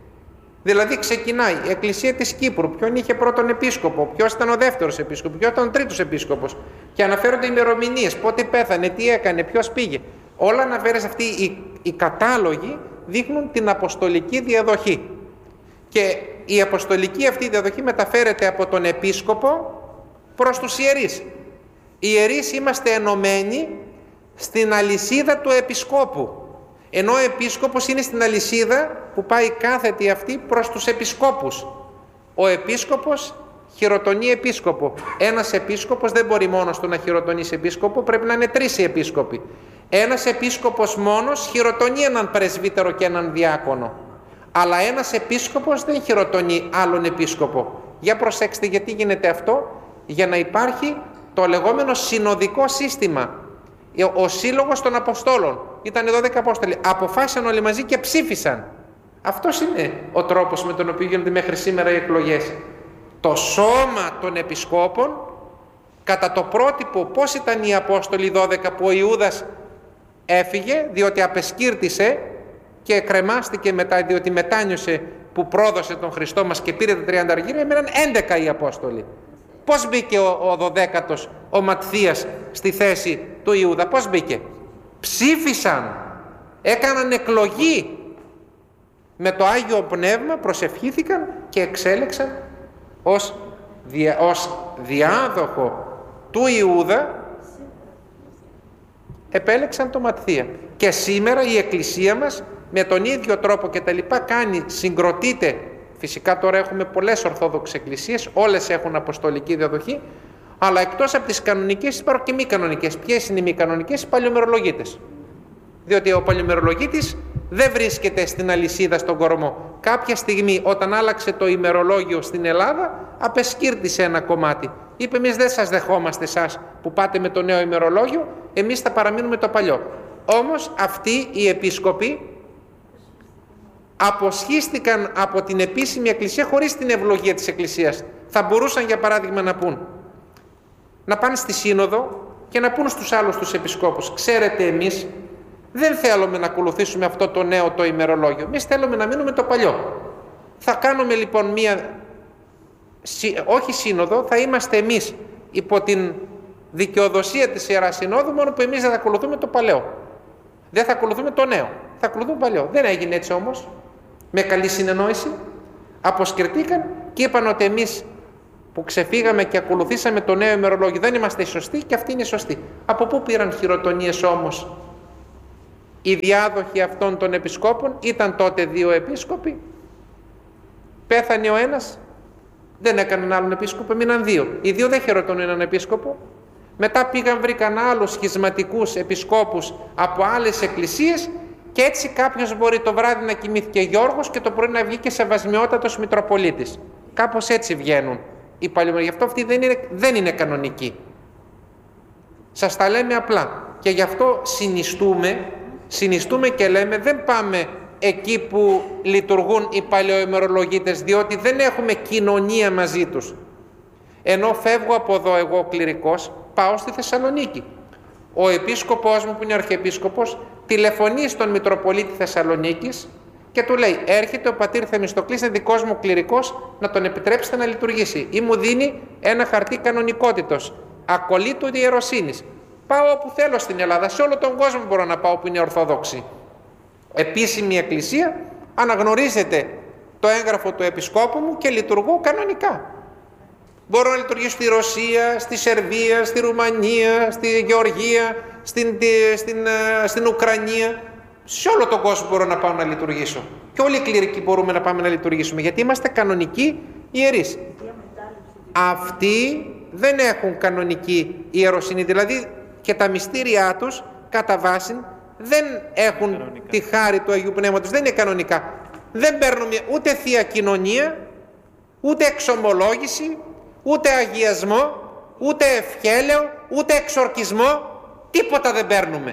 Δηλαδή ξεκινάει η Εκκλησία της Κύπρου, ποιον είχε πρώτον επίσκοπο, ποιος ήταν ο δεύτερος επίσκοπος, ποιος ήταν ο τρίτος επίσκοπος, και αναφέρονται ημερομηνίες, πότε πέθανε, τι έκανε, ποιος πήγε. Όλα αναφέρες αυτοί οι κατάλογοι δείχνουν την αποστολική διαδοχή. Και η αποστολική αυτή διαδοχή μεταφέρεται από τον επίσκοπο προς τους ιερείς. Οι ιερείς είμαστε ενωμένοι στην αλυσίδα του επισκόπου, ενώ ο επίσκοπος είναι στην αλυσίδα που πάει κάθετη αυτή προς τους επισκόπους. Ο επίσκοπος χειροτονεί επίσκοπο. Ένας επίσκοπος δεν μπορεί μόνος του να χειροτονήσει επίσκοπο, πρέπει να είναι 3 οι επίσκοποι. Ένας επίσκοπος μόνος χειροτονεί έναν πρεσβύτερο και έναν διάκονο. Αλλά ένας επίσκοπος δεν χειροτονεί άλλον επίσκοπο. Για προσέξτε γιατί γίνεται αυτό. Για να υπάρχει το λεγόμενο συνοδικό σύστημα. Ο σύλλογος των Αποστόλων, ήταν 12 Απόστολοι, αποφάσισαν όλοι μαζί και ψήφισαν. Αυτός είναι ο τρόπος με τον οποίο γίνονται μέχρι σήμερα οι εκλογές. Το σώμα των επισκόπων, κατά το πρότυπο πώς ήταν οι Απόστολοι 12 που ο Ιούδας έφυγε διότι απεσκύρτησε και κρεμάστηκε μετά διότι μετάνιωσε που πρόδωσε τον Χριστό μας και πήρε τα 30 αργύρια, έμειναν 11 οι Απόστολοι. Πώς μπήκε ο 12ος, ο Ματθίας, στη θέση του Ιούδα? Πώς μπήκε? Ψήφισαν, έκαναν εκλογή. Με το Άγιο Πνεύμα προσευχήθηκαν και εξέλεξαν ως διάδοχο του Ιούδα, επέλεξαν το Ματθία. Και σήμερα η Εκκλησία μας με τον ίδιο τρόπο και τα λοιπά κάνει, συγκροτείται. Φυσικά τώρα έχουμε πολλές Ορθόδοξες εκκλησίες, όλες έχουν αποστολική διαδοχή, αλλά εκτός από τις κανονικές υπάρχουν και μη κανονικές. Ποιες είναι οι μη κανονικές? Οι παλιομερολογίτες. Διότι ο παλιομερολογίτης δεν βρίσκεται στην αλυσίδα στον κορμό. Κάποια στιγμή όταν άλλαξε το ημερολόγιο στην Ελλάδα, απεσκύρτησε ένα κομμάτι. Είπε εμείς δεν σας δεχόμαστε εσάς που πάτε με το νέο ημερολόγιο, εμείς θα παραμείνουμε το παλιό. Όμως αυτοί οι επίσκοποι αποσχίστηκαν από την επίσημη εκκλησία χωρίς την ευλογία της εκκλησίας. Θα μπορούσαν για παράδειγμα να πούν, να πάνε στη σύνοδο και να πούν στους άλλους τους επισκόπους, ξέρετε εμείς δεν θέλουμε να ακολουθήσουμε αυτό το νέο το ημερολόγιο, εμείς θέλουμε να μείνουμε το παλιό. Θα κάνουμε λοιπόν όχι σύνοδο, θα είμαστε εμείς υπό την δικαιοδοσία της Ιεράς Συνόδου, μόνο που εμείς δεν θα ακολουθούμε το παλαιό. Δεν θα ακολουθούμε το νέο, θα ακολουθούμε το παλαιό. Δεν έγινε έτσι όμως. Με καλή συνεννόηση αποσκερτήκαν και είπαν ότι εμείς που ξεφύγαμε και ακολουθήσαμε το νέο ημερολόγιο δεν είμαστε οι σωστοί και αυτοί είναι οι σωστοί. Από πού πήραν χειροτονίες όμως οι διάδοχοι αυτών των επισκόπων? Ήταν τότε 2 επίσκοποι, πέθανε ο ένας, δεν έκαναν άλλον επίσκοπο, μείναν 2. Οι 2 δεν χειροτονούν έναν επίσκοπο. Μετά πήγαν βρήκαν άλλους σχισματικούς επισκόπους από άλλες εκκλησίες και έτσι κάποιος μπορεί το βράδυ να κοιμήθηκε Γιώργος και το πρωί να βγει και Σεβασμιότατος Μητροπολίτης. Κάπως έτσι βγαίνουν οι παλιομεροί. Γι' αυτό αυτοί δεν είναι κανονικοί. Σας τα λέμε απλά. Και γι' αυτό συνιστούμε και λέμε δεν πάμε εκεί που λειτουργούν οι παλαιοημερολογίτες, διότι δεν έχουμε κοινωνία μαζί τους. Ενώ φεύγω από εδώ εγώ κληρικός, πάω στη Θεσσαλονίκη. Ο επίσκοπός μου που είναι αρχιεπίσκοπος τηλεφωνεί στον Μητροπολίτη Θεσσαλονίκης και του λέει: έρχεται ο πατήρ Θεμιστοκλής, είναι δικός μου κληρικός, να τον επιτρέψετε να λειτουργήσει. Ή μου δίνει ένα χαρτί κανονικότητος, ακολήτου ιεροσύνης. Πάω όπου θέλω στην Ελλάδα, σε όλο τον κόσμο μπορώ να πάω που είναι Ορθόδοξη. Επίσημη εκκλησία, αναγνωρίζεται το έγγραφο του επισκόπου μου και λειτουργώ κανονικά. Μπορώ να λειτουργήσω στη Ρωσία, στη Σερβία, στη Ρουμανία, στη Γεωργία, στην Ουκρανία. Σε όλο τον κόσμο μπορώ να πάω να λειτουργήσω. Και όλοι οι κληρικοί μπορούμε να πάμε να λειτουργήσουμε, γιατί είμαστε κανονικοί ιερείς. Αυτοί δεν έχουν κανονική ιεροσύνη, δηλαδή και τα μυστήριά τους κατά βάση δεν έχουν κανονικά τη χάρη του Αγίου Πνεύματος, δεν είναι κανονικά. Δεν παίρνουμε ούτε Θεία Κοινωνία, ούτε εξομολόγηση, ούτε αγιασμό, ούτε ευχέλαιο, ούτε εξορκισμό, τίποτα δεν παίρνουμε.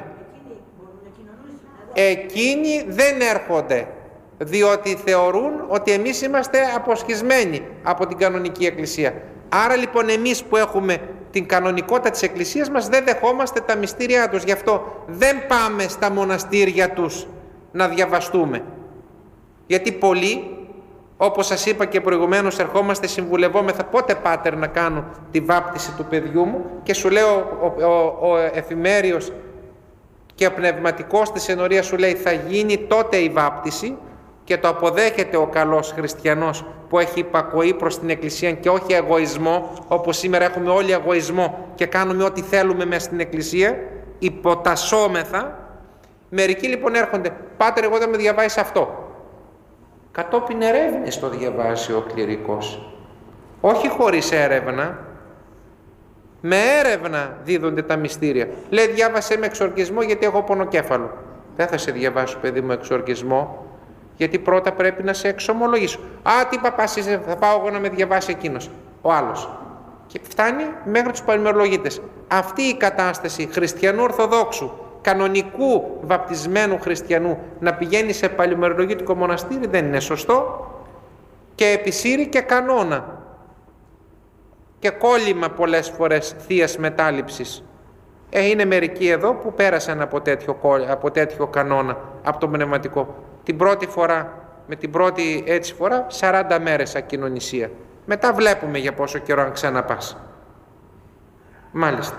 Εκείνοι δεν έρχονται, διότι θεωρούν ότι εμείς είμαστε αποσχισμένοι από την κανονική εκκλησία. Άρα λοιπόν εμείς που έχουμε την κανονικότητα της εκκλησίας μας δεν δεχόμαστε τα μυστήριά τους. Γι' αυτό δεν πάμε στα μοναστήρια τους να διαβαστούμε. Γιατί πολλοί, όπως σας είπα και προηγουμένως, ερχόμαστε συμβουλευόμεθα πότε πάτερ να κάνω τη βάπτιση του παιδιού μου, και σου λέω ο εφημέριος και ο πνευματικός της ενορίας σου λέει θα γίνει τότε η βάπτιση, και το αποδέχεται ο καλός χριστιανός που έχει υπακοή προς την Εκκλησία και όχι εγωισμό, όπως σήμερα έχουμε όλοι εγωισμό και κάνουμε ό,τι θέλουμε μέσα στην Εκκλησία, υποτασσόμεθα. Μερικοί λοιπόν έρχονται, πάτερ εγώ δεν με διαβάζεις αυτό. Κατόπιν ερεύνης το διαβάζει ο κληρικός, όχι χωρίς έρευνα. Με έρευνα δίδονται τα μυστήρια. Λέει διάβασέ με εξορκισμό γιατί έχω πονοκέφαλο. Δεν θα σε διαβάσω παιδί μου εξορκισμό, γιατί πρώτα πρέπει να σε εξομολογήσω. Α, τι παπάς είσαι, θα πάω εγώ να με διαβάσει εκείνος, ο άλλος. Και φτάνει μέχρι τους παλαιολογίτες. Αυτή η κατάσταση χριστιανού Ορθοδόξου, κανονικού βαπτισμένου χριστιανού, να πηγαίνει σε παλαιομερολογίτικο μοναστήρι δεν είναι σωστό, και επισύρει και κανόνα και κόλλημα πολλές φορές θείας μετάληψης. Είναι μερικοί εδώ που πέρασαν από τέτοιο κανόνα, από το πνευματικό. Την πρώτη φορά, με την πρώτη έτσι φορά, 40 μέρες ακοινωνησία. Μετά βλέπουμε για πόσο καιρό αν ξαναπάς. Μάλιστα.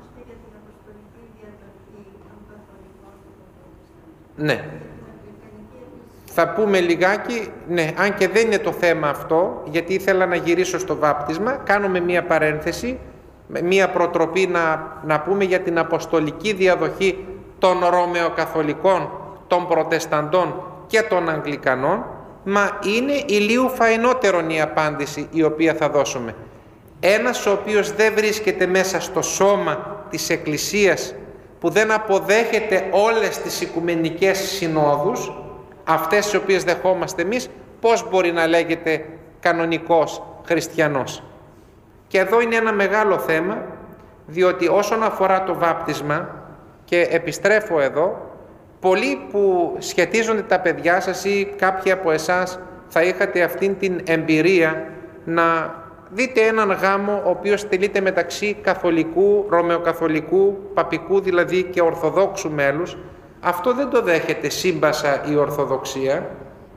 Ναι. Θα πούμε λιγάκι, ναι, αν και δεν είναι το θέμα αυτό, γιατί ήθελα να γυρίσω στο βάπτισμα, κάνουμε μία παρένθεση, μία προτροπή να πούμε για την αποστολική διαδοχή των Ρωμαιοκαθολικών, των Προτεσταντών και των Αγγλικανών, μα είναι ηλίου φαϊνότερον η απάντηση η οποία θα δώσουμε. Ένας ο οποίος δεν βρίσκεται μέσα στο σώμα της Εκκλησίας, που δεν αποδέχεται όλες τις οικουμενικές συνόδους, αυτές τις οποίες δεχόμαστε εμείς, πώς μπορεί να λέγεται κανονικός χριστιανός? Και εδώ είναι ένα μεγάλο θέμα, διότι όσον αφορά το βάπτισμα, και επιστρέφω εδώ, πολλοί που σχετίζονται τα παιδιά σας ή κάποιοι από εσάς θα είχατε αυτήν την εμπειρία να δείτε έναν γάμο ο οποίος τελείται μεταξύ καθολικού, ρωμαιοκαθολικού, παπικού δηλαδή και ορθοδόξου μέλους. Αυτό δεν το δέχεται σύμπασα η Ορθοδοξία.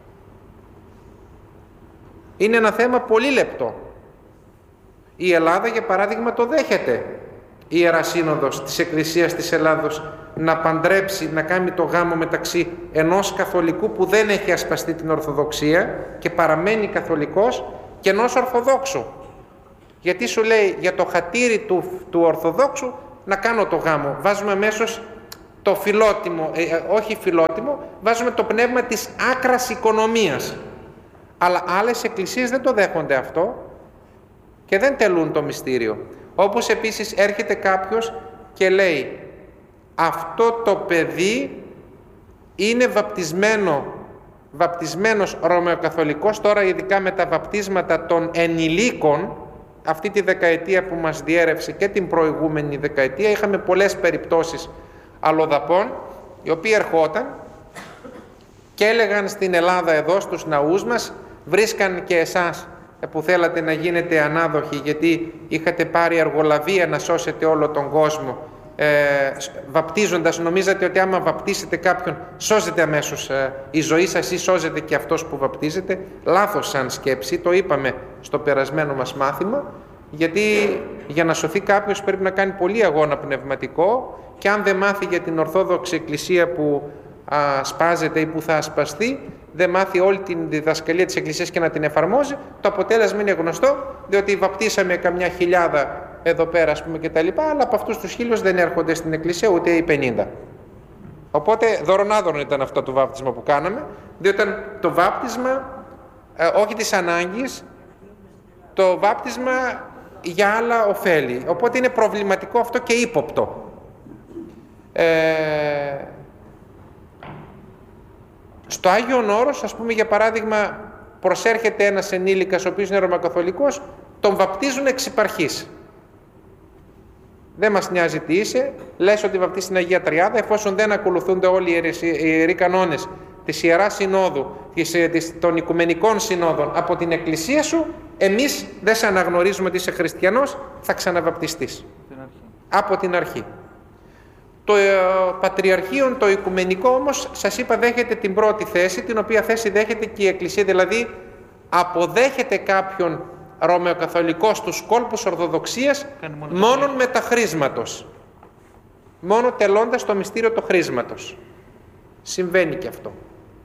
Είναι ένα θέμα πολύ λεπτό. Η Ελλάδα για παράδειγμα το δέχεται. Η Ιερά Σύνοδος της Εκκλησίας της Ελλάδος να παντρέψει, να κάνει το γάμο μεταξύ ενός καθολικού που δεν έχει ασπαστεί την Ορθοδοξία και παραμένει καθολικός, και ενός Ορθοδόξου. Γιατί σου λέει για το χατήρι του Ορθοδόξου να κάνω το γάμο. Βάζουμε αμέσως το φιλότιμο, όχι φιλότιμο, βάζουμε το πνεύμα της άκρας οικονομίας. Αλλά άλλες εκκλησίες δεν το δέχονται αυτό και δεν τελούν το μυστήριο. Όπως επίσης έρχεται κάποιος και λέει αυτό το παιδί είναι βαπτισμένος Ρωμαιοκαθολικός, τώρα ειδικά με τα βαπτίσματα των ενηλίκων, αυτή τη δεκαετία που μας διέρευσε και την προηγούμενη δεκαετία, είχαμε πολλές περιπτώσεις αλλοδαπών, οι οποίοι ερχόταν και έλεγαν στην Ελλάδα εδώ στους ναούς μας, βρίσκαν και εσάς που θέλατε να γίνετε ανάδοχοι γιατί είχατε πάρει αργολαβία να σώσετε όλο τον κόσμο βαπτίζοντας νομίζατε ότι άμα βαπτίσετε κάποιον σώζεται αμέσως η ζωή σας ή σώζεται και αυτός που βαπτίζεται. Λάθος σαν σκέψη, το είπαμε στο περασμένο μας μάθημα, γιατί για να σωθεί κάποιος πρέπει να κάνει πολύ αγώνα πνευματικό, και αν δεν μάθει για την Ορθόδοξη Εκκλησία που σπάζεται ή που θα ασπαστεί, δεν μάθει όλη την διδασκαλία της Εκκλησίας και να την εφαρμόζει, το αποτέλεσμα είναι γνωστό, διότι βαπτίσαμε καμιά χιλιάδα εδώ πέρα, ας πούμε, και τα λοιπά, αλλά από αυτούς τους 1000 δεν έρχονται στην Εκκλησία ούτε οι 50. Οπότε δωρονάδωρον ήταν αυτό το βάπτισμα που κάναμε, διότι ήταν το βάπτισμα όχι της ανάγκης, το βάπτισμα για άλλα ωφέλη. Οπότε είναι προβληματικό αυτό και ύποπτο. Στο Άγιον Όρος, ας πούμε, για παράδειγμα, προσέρχεται ένας ενήλικας ο οποίος είναι Ρωμακαθολικός, τον βαπτίζουν εξ υπαρχής. Δεν μας νοιάζει τι είσαι, λες ότι βαπτίζεις την Αγία Τριάδα, εφόσον δεν ακολουθούνται όλοι οι ιεροί κανόνες της Ιεράς Συνόδου, των Οικουμενικών Συνόδων από την Εκκλησία σου, εμείς δεν σε αναγνωρίζουμε ότι είσαι χριστιανός, θα ξαναβαπτιστείς. Από την αρχή. Το Πατριαρχείο, το Οικουμενικό όμως, σας είπα, δέχεται την πρώτη θέση, την οποία θέση δέχεται και η Εκκλησία, δηλαδή αποδέχεται κάποιον Ρωμαιοκαθολικό στους κόλπους Ορθοδοξίας μόνον με τα χρίσματος, μόνο τελώντας το μυστήριο του χρίσματος. Συμβαίνει και αυτό.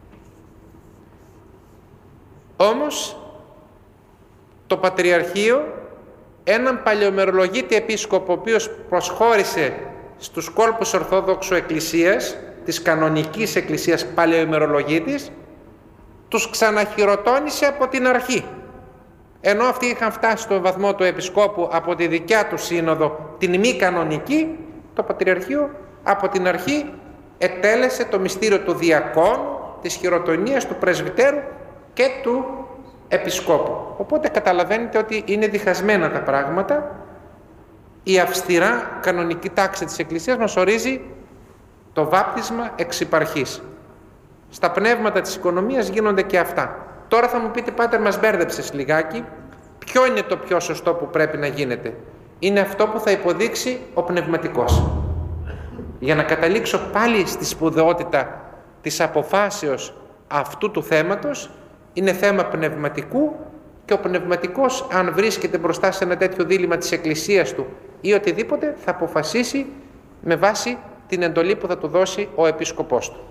Όμως το Πατριαρχείο, έναν παλαιομερολογίτη επίσκοπο, ο οποίος προσχώρησε στους κόλπους Ορθόδοξου Εκκλησίας, της κανονικής Εκκλησίας παλαιομερολογίτης, τους ξαναχειροτώνησε από την αρχή. Ενώ αυτοί είχαν φτάσει στον βαθμό του επισκόπου από τη δικιά του σύνοδο, την μη κανονική, το Πατριαρχείο από την αρχή ετέλεσε το μυστήριο του διακόνου, της χειροτονίας, του πρεσβυτέρου και του επισκόπου. Οπότε καταλαβαίνετε ότι είναι διχασμένα τα πράγματα. Η αυστηρά κανονική τάξη της Εκκλησίας μας ορίζει το βάπτισμα εξ υπαρχής. Στα πνεύματα της οικονομίας γίνονται και αυτά. Τώρα θα μου πείτε, πάτερ, μας μπέρδεψες λιγάκι. Ποιο είναι το πιο σωστό που πρέπει να γίνεται? Είναι αυτό που θα υποδείξει ο πνευματικός. Για να καταλήξω πάλι στη σπουδαιότητα της αποφάσεως αυτού του θέματος, είναι θέμα πνευματικού, και ο πνευματικός, αν βρίσκεται μπροστά σε ένα τέτοιο δίλημμα της Εκκλησίας του ή οτιδήποτε, θα αποφασίσει με βάση την εντολή που θα του δώσει ο επίσκοπός του.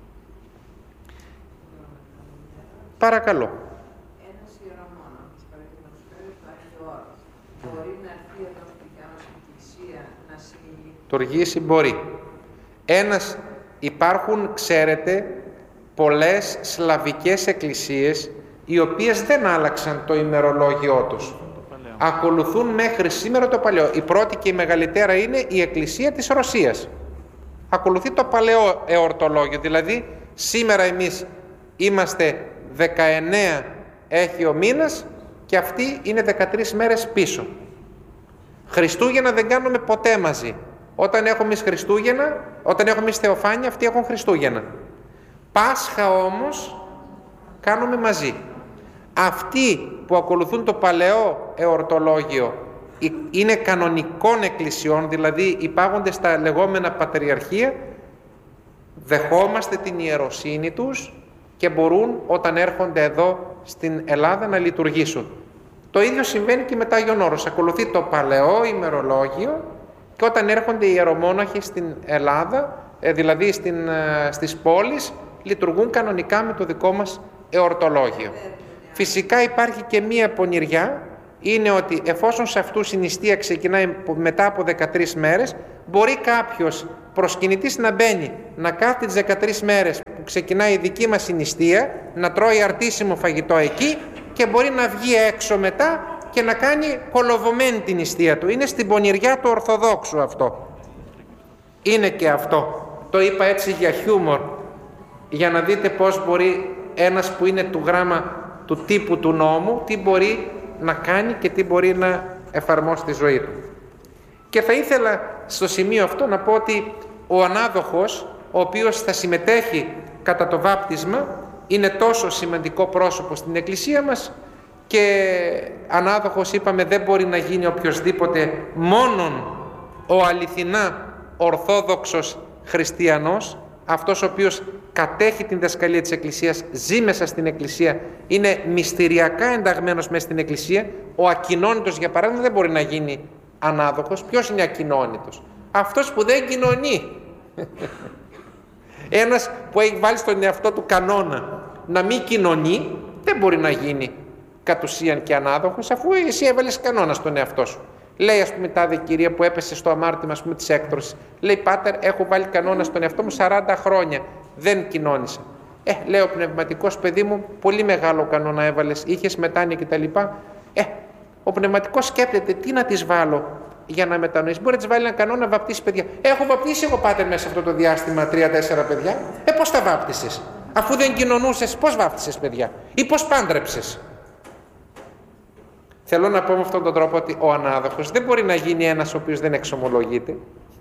Παρακαλώ. Ένας ιερομόναχος, παραδείγματος χάρη του Άγιου Όρος, μπορεί να έρθει εδώ στη δικιά μας Εκκλησία να λειτουργήσει? Μπορεί. Υπάρχουν, ξέρετε, πολλές σλαβικές εκκλησίες οι οποίες δεν άλλαξαν το ημερολόγιό τους. Ακολουθούν μέχρι σήμερα το παλαιό. Η πρώτη και η μεγαλύτερα είναι η Εκκλησία της Ρωσίας. Ακολουθεί το παλαιό εορτολόγιο. Δηλαδή, σήμερα εμείς είμαστε 19 έχει ο μήνας και αυτοί είναι 13 μέρες πίσω. Χριστούγεννα δεν κάνουμε ποτέ μαζί. Όταν έχουμε εμείς Χριστούγεννα, όταν έχουμε εμείς Θεοφάνεια, αυτοί έχουν Χριστούγεννα. Πάσχα όμως κάνουμε μαζί. Αυτοί που ακολουθούν το παλαιό εορτολόγιο είναι κανονικών εκκλησιών, δηλαδή υπάγονται στα λεγόμενα πατριαρχία, δεχόμαστε την ιεροσύνη τους και μπορούν όταν έρχονται εδώ στην Ελλάδα να λειτουργήσουν. Το ίδιο συμβαίνει και με το Άγιον Όρος. Ακολουθεί το παλαιό ημερολόγιο και όταν έρχονται οι ιερομόναχοι στην Ελλάδα, δηλαδή στις πόλεις, λειτουργούν κανονικά με το δικό μας εορτολόγιο. Φυσικά υπάρχει και μία πονηριά, είναι ότι εφόσον σε αυτούς η νηστεία ξεκινάει μετά από 13 μέρες, μπορεί κάποιος προσκυνητής να μπαίνει, να κάθεται τις 13 μέρες που ξεκινάει η δική μας η νηστεία, να τρώει αρτίσιμο φαγητό εκεί και μπορεί να βγει έξω μετά και να κάνει κολοβωμένη την νηστεία του. Είναι στην πονηριά του Ορθοδόξου αυτό. Είναι και αυτό. Το είπα έτσι για χιούμορ, για να δείτε πώς μπορεί ένας που είναι του γράμμα του τύπου του νόμου, τι μπορεί να κάνει και τι μπορεί να εφαρμόσει στη ζωή του. Και θα ήθελα στο σημείο αυτό να πω ότι ο ανάδοχος, ο οποίος θα συμμετέχει κατά το βάπτισμα, είναι τόσο σημαντικό πρόσωπο στην Εκκλησία μας, και ανάδοχος, είπαμε, δεν μπορεί να γίνει οποιοσδήποτε, μόνον ο αληθινά ορθόδοξος χριστιανός, αυτός ο οποίος κατέχει την διδασκαλία της Εκκλησίας, ζει μέσα στην Εκκλησία, είναι μυστηριακά ενταγμένος μέσα στην Εκκλησία, ο ακοινώνητος για παράδειγμα δεν μπορεί να γίνει ανάδοχος. Ποιος είναι ακοινώνητος? Αυτός που δεν κοινωνεί. Ένας που έχει βάλει στον εαυτό του κανόνα να μην κοινωνεί δεν μπορεί να γίνει κατ' ουσίαν και ανάδοχος, αφού εσύ έβαλες κανόνα στον εαυτό σου. Λέει, ας πούμε, τάδε κυρία που έπεσε στο αμάρτημα, ας πούμε, της έκτρωσης. Λέει, πάτερ, έχω βάλει κανόνα στον εαυτό μου 40 χρόνια. Δεν κοινώνησα. Λέει ο πνευματικός, παιδί μου, πολύ μεγάλο κανόνα έβαλες, είχες μετάνοια κτλ. Ο πνευματικός σκέπτεται, τι να τις βάλω για να μετανοήσει. Μπορεί να της βάλει ένα κανόνα να βαπτίσει παιδιά. Έχω βαπτίσει εγώ, πάτερ, μέσα σε αυτό το διάστημα 3-4 παιδιά. Πώς τα βάπτισες? Αφού δεν κοινωνούσες, πώς βάπτισες παιδιά? Ή πώς πάντρεψες? Θέλω να πω με αυτόν τον τρόπο ότι ο ανάδοχος δεν μπορεί να γίνει ένας ο οποίος δεν εξομολογείται.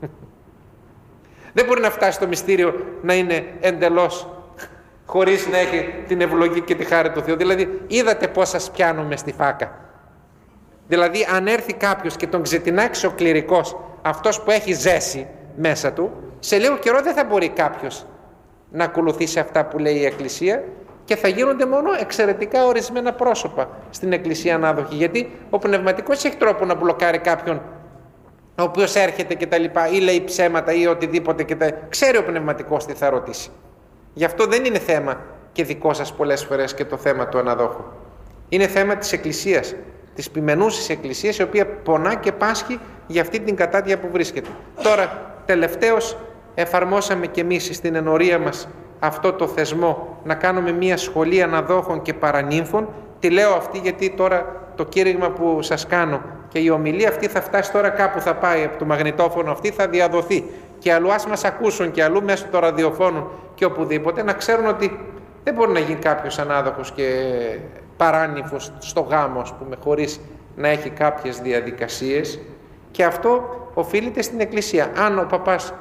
Δεν μπορεί να φτάσει στο μυστήριο να είναι εντελώς χωρίς να έχει την ευλογή και τη χάρη του Θεού. Δηλαδή, είδατε πώς σας πιάνουμε στη φάκα. Δηλαδή, αν έρθει κάποιος και τον ξετινάξει ο κληρικός, αυτός που έχει ζέση μέσα του, σε λίγο καιρό δεν θα μπορεί κάποιος να ακολουθήσει αυτά που λέει η Εκκλησία και θα γίνονται μόνο εξαιρετικά ορισμένα πρόσωπα στην Εκκλησία ανάδοχοι. Γιατί ο πνευματικός έχει τρόπο να μπλοκάρει κάποιον ο οποίος έρχεται και τα λοιπά, ή λέει ψέματα ή οτιδήποτε και τα... Ξέρει ο πνευματικός τι θα ρωτήσει. Γι' αυτό δεν είναι θέμα και δικό σας πολλές φορές και το θέμα του αναδόχου. Είναι θέμα της Εκκλησίας, της ποιμενούσης Εκκλησίας, η οποία πονά και πάσχει για αυτή την κατάδια που βρίσκεται. Τώρα, τελευταίως, εφαρμόσαμε και εμείς στην ενορία μας αυτό το θεσμό να κάνουμε μια σχολή αναδόχων και παρανύμφων. Τη λέω αυτή γιατί τώρα το κήρυγμα που σας κάνω και η ομιλία αυτή θα φτάσει τώρα κάπου, θα πάει από το μαγνητόφωνο αυτή, θα διαδοθεί και αλλού ας μας ακούσουν και αλλού μέσω των ραδιοφώνων και οπουδήποτε, να ξέρουν ότι δεν μπορεί να γίνει κάποιος ανάδοχος και παράνυμφος στο γάμο, ας πούμε, χωρίς να έχει κάποιες διαδικασίες, και αυτό οφείλεται στην Εκκλησία. Αν ο παπάς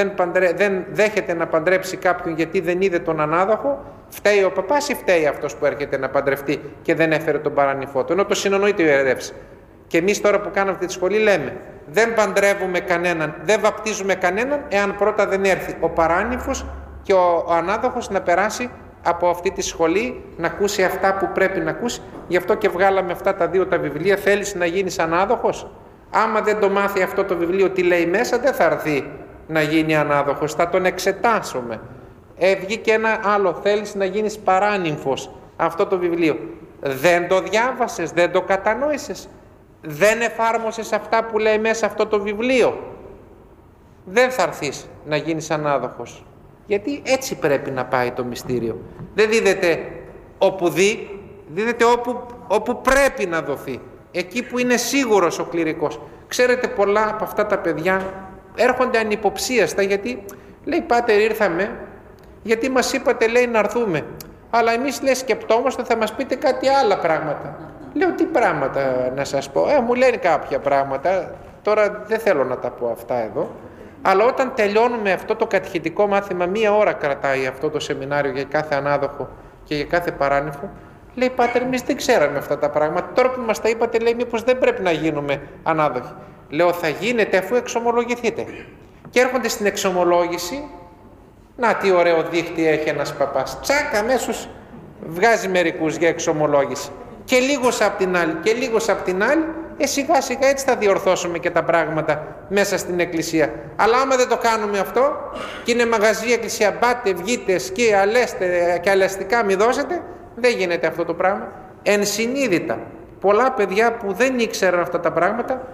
δεν δέχεται να παντρέψει κάποιον γιατί δεν είδε τον ανάδοχο, φταίει ο παπάς ή φταίει αυτός που έρχεται να παντρευτεί και δεν έφερε τον παρανυμφό του? Ενώ το συνεννοείται ο ιερεύς. Και εμείς τώρα που κάναμε αυτή τη σχολή λέμε, δεν παντρεύουμε κανέναν, δεν βαπτίζουμε κανέναν εάν πρώτα δεν έρθει ο παράνυμφος και ο ανάδοχος να περάσει από αυτή τη σχολή, να ακούσει αυτά που πρέπει να ακούσει. Γι' αυτό και βγάλαμε αυτά τα δύο τα βιβλία. Θέλεις να γίνεις ανάδοχος? Άμα δεν το μάθει αυτό το βιβλίο τι λέει μέσα, δεν θα έρθει να γίνει ανάδοχος, θα τον εξετάσουμε. Βγήκε ένα άλλο, θέλεις να γίνεις παράνυμφος, αυτό το βιβλίο. Δεν το διάβασες, δεν το κατανόησες, δεν εφάρμοσες αυτά που λέει μέσα αυτό το βιβλίο, δεν θα έρθεις να γίνεις ανάδοχος. Γιατί έτσι πρέπει να πάει το μυστήριο. Δεν δίδεται όπου δίδεται όπου πρέπει να δοθεί. Εκεί που είναι σίγουρος ο κληρικός. Ξέρετε, πολλά από αυτά τα παιδιά έρχονται ανυποψίαστα, γιατί λέει, πάτερ, ήρθαμε γιατί μας είπατε, λέει, να έρθουμε, αλλά εμείς, λέει, σκεπτόμαστε θα μας πείτε κάτι άλλα πράγματα. Λέω, τι πράγματα να σας πω? Μου λένε κάποια πράγματα, τώρα δεν θέλω να τα πω αυτά εδώ, αλλά όταν τελειώνουμε αυτό το κατηχητικό μάθημα, 1 ώρα κρατάει αυτό το σεμινάριο για κάθε ανάδοχο και για κάθε παράνυμφο, λέει, πάτερ, εμείς δεν ξέραμε αυτά τα πράγματα, τώρα που μας τα είπατε, λέει, μήπως δεν πρέπει να γίνουμε ανάδοχοι? Λέω, θα γίνετε αφού εξομολογηθείτε. Και έρχονται στην εξομολόγηση, να τι ωραίο δίχτυ έχει ένας παπάς, τσακ, αμέσως βγάζει μερικούς για εξομολόγηση. Και λίγος απ' την άλλη και λίγος απ' την άλλη, σιγά σιγά έτσι θα διορθώσουμε και τα πράγματα μέσα στην Εκκλησία. Αλλά άμα δεν το κάνουμε αυτό και είναι μαγαζί η Εκκλησία, μπάτε, βγείτε, σκι, αλέστε και αλεστικά μη δώσετε, δεν γίνεται αυτό το πράγμα. Ενσυνείδητα πολλά παιδιά που δεν ήξεραν αυτά τα πράγματα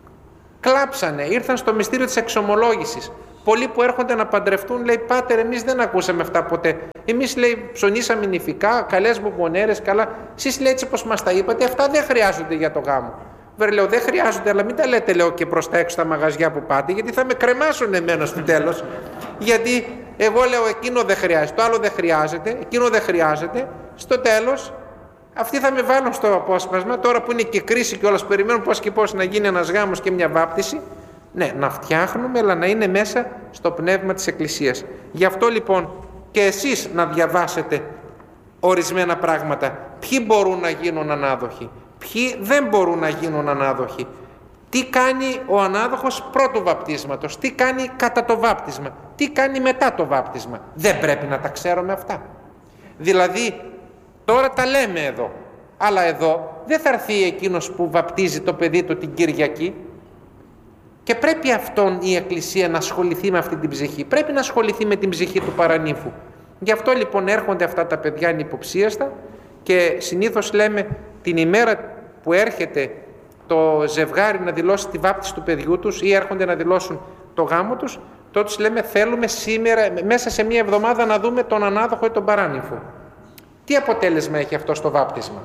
κλάψανε, ήρθαν στο μυστήριο της εξομολόγησης. Πολλοί που έρχονται να παντρευτούν, λέει, πάτερ, εμείς δεν ακούσαμε αυτά ποτέ. Εμείς, λέει, ψωνίσαμε νηφικά, καλές μπομπονέρες, καλά. Εσείς, λέει, έτσι πως μας τα είπατε, αυτά δεν χρειάζονται για το γάμο. Βέβαια, λέω, δεν χρειάζονται, αλλά μην τα λέτε, λέω, και προς τα έξω στα μαγαζιά που πάτε, γιατί θα με κρεμάσουν εμένα στο τέλος. Γιατί εγώ λέω, εκείνο δεν χρειάζεται, το άλλο δεν χρειάζεται, εκείνο δεν χρειάζεται. Στο τέλος, αυτοί θα με βάλουν στο απόσπασμα, τώρα που είναι και κρίση και όλας περιμένουν πώς και πώς να γίνει ένας γάμος και μια βάπτιση. Ναι, να φτιάχνουμε, αλλά να είναι μέσα στο πνεύμα της Εκκλησίας. Γι' αυτό λοιπόν και εσείς να διαβάσετε ορισμένα πράγματα. Ποιοι μπορούν να γίνουν ανάδοχοι, ποιοι δεν μπορούν να γίνουν ανάδοχοι, Τι κάνει ο ανάδοχος πρώτου βαπτίσματος, τι κάνει κατά το βάπτισμα, τι κάνει μετά το βάπτισμα. Δεν πρέπει να τα ξέρουμε αυτά? Δηλαδή, τώρα τα λέμε εδώ, αλλά εδώ δεν θα έρθει εκείνος που βαπτίζει το παιδί του την Κυριακή και πρέπει αυτόν η Εκκλησία να ασχοληθεί με αυτή την ψυχή. Πρέπει να ασχοληθεί με την ψυχή του παρανύφου. Γι' αυτό λοιπόν έρχονται αυτά τα παιδιά ανυποψίαστα και συνήθως λέμε την ημέρα που έρχεται το ζευγάρι να δηλώσει τη βάπτιση του παιδιού τους ή έρχονται να δηλώσουν το γάμο τους, τότε λέμε θέλουμε σήμερα, μέσα σε μία εβδομάδα να δούμε τον ανάδοχο ή τον παράνυμφο. Τι αποτέλεσμα έχει αυτό στο βάπτισμα?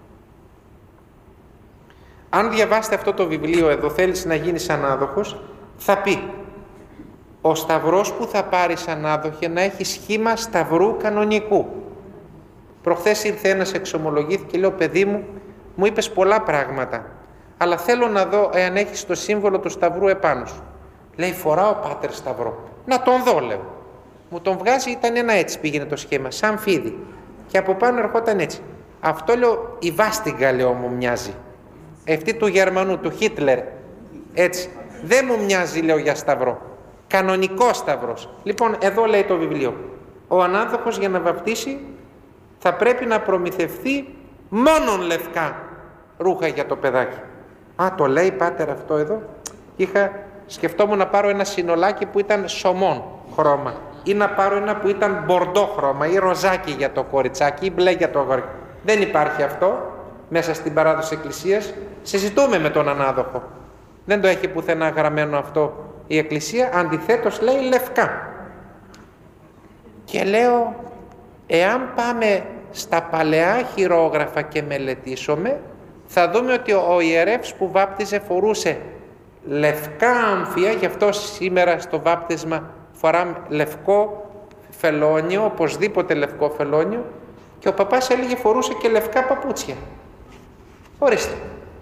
Αν διαβάσετε αυτό το βιβλίο εδώ, θέλεις να γίνεις ανάδοχος, θα πει ο σταυρός που θα πάρεις ανάδοχε να έχει σχήμα σταυρού κανονικού. Προχθές ήρθε ένας, εξομολογήθηκε και λέω, παιδί μου, μου είπες πολλά πράγματα, αλλά θέλω να δω εάν έχεις το σύμβολο του σταυρού επάνω σου. Λέει, φοράω πάτερ σταυρό. Να τον δω, λέω. Μου τον βγάζει, ήταν ένα έτσι πήγαινε το σχήμα, σαν φίδι. Και από πάνω ερχόταν έτσι. Αυτό, λέω, η βάστιγκα, λέω, μου μοιάζει. Αυτή του Γερμανού, του Χίτλερ. Έτσι. Δεν μου μοιάζει, λέω, για σταυρό. Κανονικό σταυρός. Λοιπόν, εδώ λέει το βιβλίο. Ο ανάδοχος για να βαπτίσει θα πρέπει να προμηθευτεί μόνον λευκά ρούχα για το παιδάκι. Α, το λέει πάτερ αυτό εδώ. Σκεφτόμουν να πάρω ένα συνολάκι που ήταν σωμόν χρώμα ή να πάρω ένα που ήταν μπορντό χρώμα ή ροζάκι για το κοριτσάκι ή μπλε για το αγόρι. Δεν υπάρχει αυτό μέσα στην παράδοση Εκκλησίας. Συζητούμε με τον ανάδοχο. Δεν το έχει πουθενά γραμμένο αυτό η Εκκλησία. Αντιθέτως λέει λευκά. Και λέω, εάν πάμε στα παλαιά χειρόγραφα και μελετήσουμε, θα δούμε ότι ο ιερεύς που βάπτιζε φορούσε λευκά αμφία, γι' αυτό σήμερα στο βάπτισμα φοράμε λευκό φελόνιο, οπωσδήποτε λευκό φελόνιο, και ο παπάς έλεγε φορούσε και λευκά παπούτσια. Ορίστε.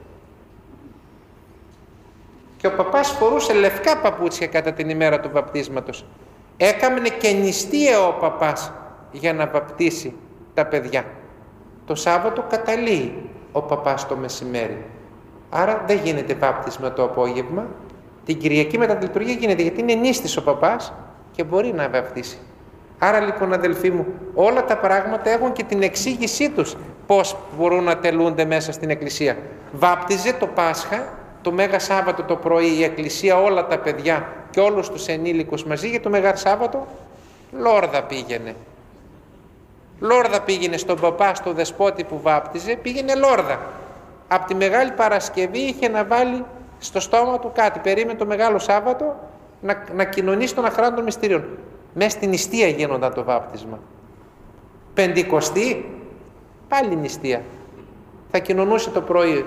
Και ο παπάς φορούσε λευκά παπούτσια κατά την ημέρα του βαπτίσματος. Έκαμνε και νηστεία ο παπάς για να βαπτίσει τα παιδιά. Το Σάββατο καταλύει ο παπάς το μεσημέρι. Άρα δεν γίνεται βάπτισμα το απόγευμα. Την Κυριακή μετά τη λειτουργία γίνεται, γιατί είναι νήστης ο παπάς και μπορεί να βαπτίσει. Άρα λοιπόν, αδελφοί μου, όλα τα πράγματα έχουν και την εξήγησή τους πώς μπορούν να τελούνται μέσα στην Εκκλησία. Βάπτιζε το Πάσχα, το Μέγα Σάββατο το πρωί η Εκκλησία όλα τα παιδιά και όλους τους ενήλικους μαζί, για το Μέγα Σάββατο Λόρδα πήγαινε. Λόρδα πήγαινε στον παπά, στο δεσπότη που βάπτιζε, πήγαινε Λόρδα. Από τη Μεγάλη Παρασκευή είχε να βάλει στο στόμα του κάτι. Περίμενε το Μεγάλο Σάββατο να κοινωνήσει τον αχράντο των μυστηρίων. Μέσα στην νηστεία γίνονταν το βάπτισμα. Πεντηκοστή, πάλι νηστεία. Θα κοινωνούσε το πρωί.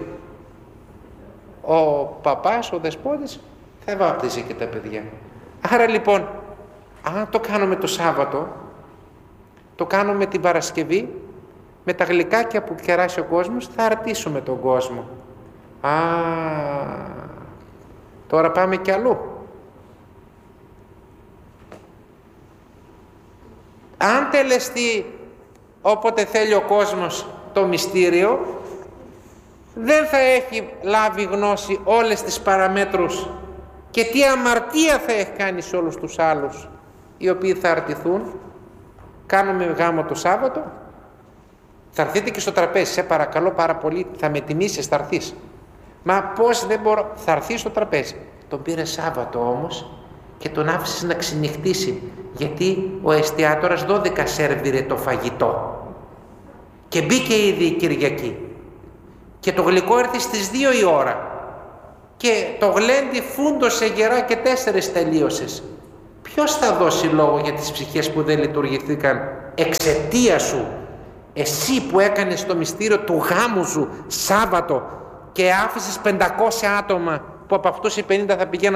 Ο παπάς, ο δεσπότης, θα βάπτιζε και τα παιδιά. Άρα λοιπόν, αν το κάνουμε το Σάββατο, το κάνουμε την Παρασκευή, με τα γλυκάκια που κεράσει ο κόσμος, θα αρτήσουμε τον κόσμο. Τώρα πάμε κι αλλού. Αν τελεστεί όποτε θέλει ο κόσμος το μυστήριο, δεν θα έχει λάβει γνώση όλες τις παραμέτρους και τι αμαρτία θα έχει κάνει σε όλους τους άλλους οι οποίοι θα αρτηθούν. Κάνουμε γάμο το Σάββατο, θα έρθετε και στο τραπέζι, σε παρακαλώ πάρα πολύ, θα με τιμήσεις, θα έρθεις. Μα πώς δεν μπορώ, θα έρθει στο τραπέζι. Τον πήρε Σάββατο όμως και τον άφησες να ξενυχτήσει, γιατί ο εστιατόρας 12 σέρβιρε το φαγητό και μπήκε ήδη η Κυριακή και το γλυκό έρθει στις 2 η ώρα και το γλέντι φούντωσε γερά και 4 τελείωσες. Ποιος θα δώσει λόγο για τις ψυχές που δεν λειτουργηθήκαν εξαιτία σου? Εσύ που έκανες το μυστήριο του γάμου σου Σάββατο και άφησες 500 άτομα που από αυτούς οι 50 θα πηγαίναν